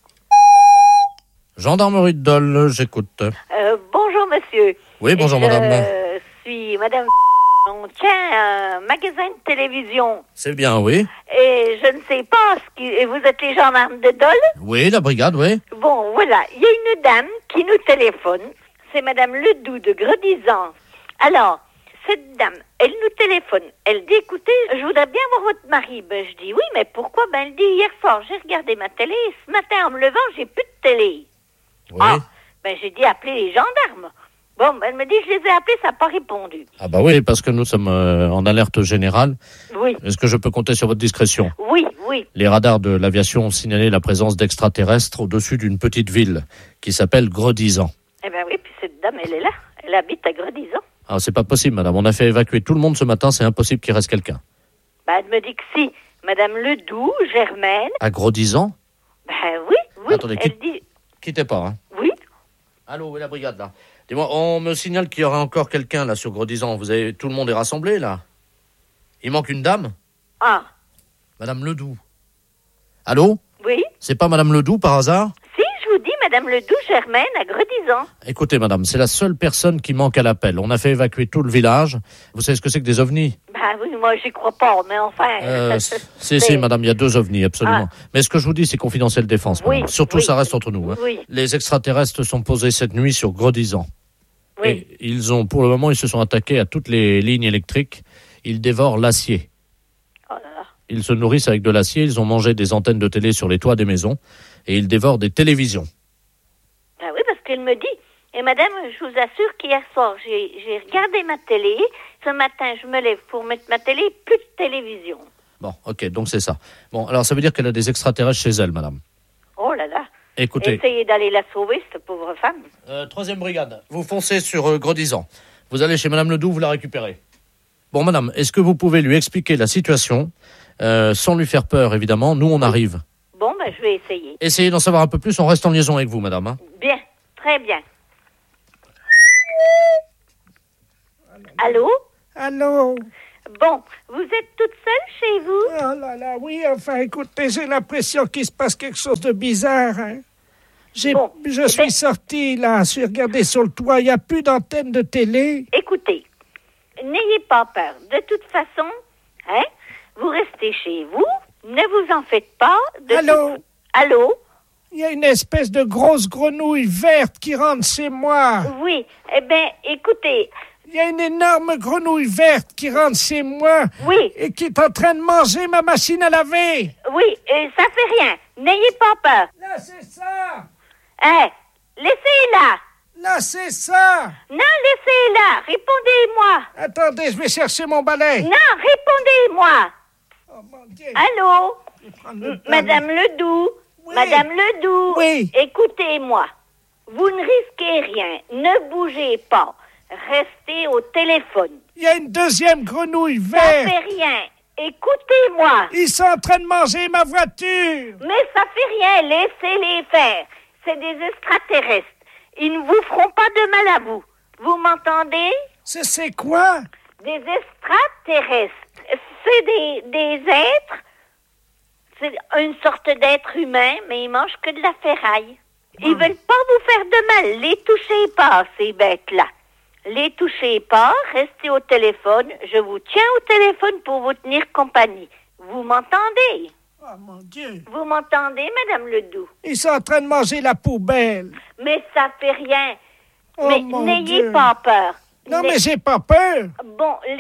[SPEAKER 6] Gendarmerie de Dole, j'écoute.
[SPEAKER 2] Euh, bonjour, monsieur.
[SPEAKER 6] Oui, bonjour,
[SPEAKER 2] je
[SPEAKER 6] madame.
[SPEAKER 2] Je suis madame... On tient un magasin de télévision.
[SPEAKER 6] C'est bien, oui.
[SPEAKER 2] Et je ne sais pas, ce qui... et vous êtes les gendarmes de Dole?
[SPEAKER 6] Oui, la brigade, oui.
[SPEAKER 2] Bon, voilà. Il y a une dame qui nous téléphone. C'est madame Ledoux de Gredizan. Alors, cette dame, elle nous téléphone. Elle dit, écoutez, je voudrais bien voir votre mari. Ben, je dis, oui, mais pourquoi? Ben, elle dit, hier soir, j'ai regardé ma télé. Et ce matin, en me levant, j'ai plus de télé.
[SPEAKER 6] Oui.
[SPEAKER 2] Ah, ben, j'ai dit, appelez les gendarmes. Bon, ben, elle me dit, je les ai appelés, ça n'a pas répondu.
[SPEAKER 6] Ah bah oui, parce que nous sommes euh, en alerte générale.
[SPEAKER 2] Oui.
[SPEAKER 6] Est-ce que je peux compter sur votre discrétion?
[SPEAKER 2] Oui, oui.
[SPEAKER 6] Les radars de l'aviation ont signalé la présence d'extraterrestres au-dessus d'une petite ville qui s'appelle Gredizan.
[SPEAKER 2] Eh ben oui, puis cette dame, elle est là. Elle habite à Gredizan.
[SPEAKER 6] Ah, c'est pas possible, madame. On a fait évacuer tout le monde ce matin, c'est impossible qu'il reste quelqu'un.
[SPEAKER 2] Ben, elle me dit que si. Madame Ledoux, Germaine.
[SPEAKER 6] À Gredizan?
[SPEAKER 2] Ben oui, oui.
[SPEAKER 6] Attendez,
[SPEAKER 2] elle
[SPEAKER 6] quitte-
[SPEAKER 2] dit...
[SPEAKER 6] Quittez pas, hein.
[SPEAKER 2] Oui.
[SPEAKER 6] Allô, où est la brigade, là? Dis-moi, on me signale qu'il y aura encore quelqu'un, là, sur Gredizan. Vous avez... Tout le monde est rassemblé, là? Il manque une dame?
[SPEAKER 2] Ah,
[SPEAKER 6] Madame Ledoux. Allô?
[SPEAKER 2] oui.
[SPEAKER 6] C'est pas Madame Ledoux, par hasard?
[SPEAKER 2] Si, je vous dis, Madame Ledoux, Germaine, à Gredizan.
[SPEAKER 6] Écoutez, madame, c'est la seule personne qui manque à l'appel. On a fait évacuer tout le village. Vous savez ce que c'est que des ovnis?
[SPEAKER 2] Ben oui, moi, j'y crois pas, mais enfin...
[SPEAKER 6] euh, Si,
[SPEAKER 2] c'est-
[SPEAKER 6] si, madame, il y a deux ovnis, absolument. Mais ce que je vous dis, c'est confidentiel défense,
[SPEAKER 2] Oui,
[SPEAKER 6] madame. Surtout,
[SPEAKER 2] oui.
[SPEAKER 6] ça reste entre nous. Hein.
[SPEAKER 2] Oui.
[SPEAKER 6] Les extraterrestres sont posés cette nuit sur Gredizan.
[SPEAKER 2] Oui.
[SPEAKER 6] Et ils ont, pour le moment, ils se sont attaqués à toutes les lignes électriques. Ils dévorent l'acier.
[SPEAKER 2] Oh là là.
[SPEAKER 6] Ils se nourrissent avec de l'acier. Ils ont mangé des antennes de télé sur les toits des maisons. Et ils dévorent des télévisions.
[SPEAKER 2] Ben oui, parce qu'elle me dit... Et madame, je vous assure qu'hier soir, j'ai j'ai regardé ma télé. Ce matin, je me lève pour mettre ma télé, plus de télévision.
[SPEAKER 6] Bon, ok, donc c'est ça. Bon, alors ça veut dire qu'elle a des extraterrestres chez elle, madame.
[SPEAKER 2] Oh là là.
[SPEAKER 6] Écoutez.
[SPEAKER 2] Essayez d'aller la sauver, cette pauvre femme.
[SPEAKER 6] Euh, troisième brigade, vous foncez sur euh, Gredizan. Vous allez chez Madame Ledoux, vous la récupérez. Bon, madame, est-ce que vous pouvez lui expliquer la situation, euh, sans lui faire peur, évidemment? Nous, on arrive.
[SPEAKER 2] Bon, ben, je vais essayer.
[SPEAKER 6] Essayez d'en savoir un peu plus, on reste en liaison avec vous, madame. Hein.
[SPEAKER 2] Bien, très bien.
[SPEAKER 16] Allô?
[SPEAKER 11] Allô?
[SPEAKER 16] Bon, vous êtes toute seule chez vous?
[SPEAKER 11] Oh là là, oui, enfin, écoutez, j'ai l'impression qu'il se passe quelque chose de bizarre, hein. J'ai,
[SPEAKER 16] Bon,
[SPEAKER 11] je
[SPEAKER 16] eh
[SPEAKER 11] suis
[SPEAKER 16] ben-
[SPEAKER 11] sorti, là, je suis regardé sur le toit, il n'y a plus d'antenne de télé.
[SPEAKER 16] Écoutez, n'ayez pas peur. De toute façon, hein, vous restez chez vous, ne vous en faites pas. De
[SPEAKER 11] Allô?
[SPEAKER 16] toute- Allô?
[SPEAKER 11] Il y a une espèce de grosse grenouille verte qui rentre chez moi.
[SPEAKER 16] Oui, eh bien, écoutez.
[SPEAKER 11] Il y a une énorme grenouille verte qui rentre chez moi.
[SPEAKER 16] Oui.
[SPEAKER 11] Et qui est en train de manger ma machine à laver.
[SPEAKER 16] Oui, euh, ça fait rien. N'ayez pas peur.
[SPEAKER 11] Là, c'est ça.
[SPEAKER 16] Hein, laissez-la.
[SPEAKER 11] Là, c'est ça.
[SPEAKER 16] Non, laissez-la. Répondez-moi.
[SPEAKER 11] Attendez, je vais chercher mon balai.
[SPEAKER 16] Non, répondez-moi.
[SPEAKER 11] Oh, mon Dieu.
[SPEAKER 16] Allô?
[SPEAKER 11] Je vais prendre le
[SPEAKER 16] M-
[SPEAKER 11] balai.
[SPEAKER 16] Madame Ledoux.
[SPEAKER 11] Oui.
[SPEAKER 16] Madame Ledoux.
[SPEAKER 11] Oui.
[SPEAKER 16] Écoutez-moi. Vous ne risquez rien. Ne bougez pas. Restez au téléphone.
[SPEAKER 11] Il y a une deuxième grenouille
[SPEAKER 16] Ça
[SPEAKER 11] verte.
[SPEAKER 16] fait rien. Écoutez-moi.
[SPEAKER 11] Ils sont en train de manger ma voiture.
[SPEAKER 16] Mais ça fait rien. Laissez-les faire. C'est des extraterrestres. Ils ne vous feront pas de mal à vous. Vous m'entendez?
[SPEAKER 11] C'est, c'est quoi?
[SPEAKER 16] Des extraterrestres. C'est des, des êtres. C'est une sorte d'être humain, mais ils mangent que de la ferraille. Ils veulent pas vous faire de mal. Les touchez pas, ces bêtes-là. Les touchez pas, restez au téléphone. Je vous tiens au téléphone pour vous tenir compagnie. Vous m'entendez?
[SPEAKER 11] Oh, mon Dieu.
[SPEAKER 16] Vous m'entendez, Madame Ledoux?
[SPEAKER 11] Ils sont en train de manger la poubelle.
[SPEAKER 16] Mais ça fait rien.
[SPEAKER 11] Oh,
[SPEAKER 16] mais
[SPEAKER 11] mon
[SPEAKER 16] n'ayez
[SPEAKER 11] Dieu.
[SPEAKER 16] pas peur.
[SPEAKER 11] Non,
[SPEAKER 16] N'ay-
[SPEAKER 11] mais j'ai pas peur.
[SPEAKER 16] Bon,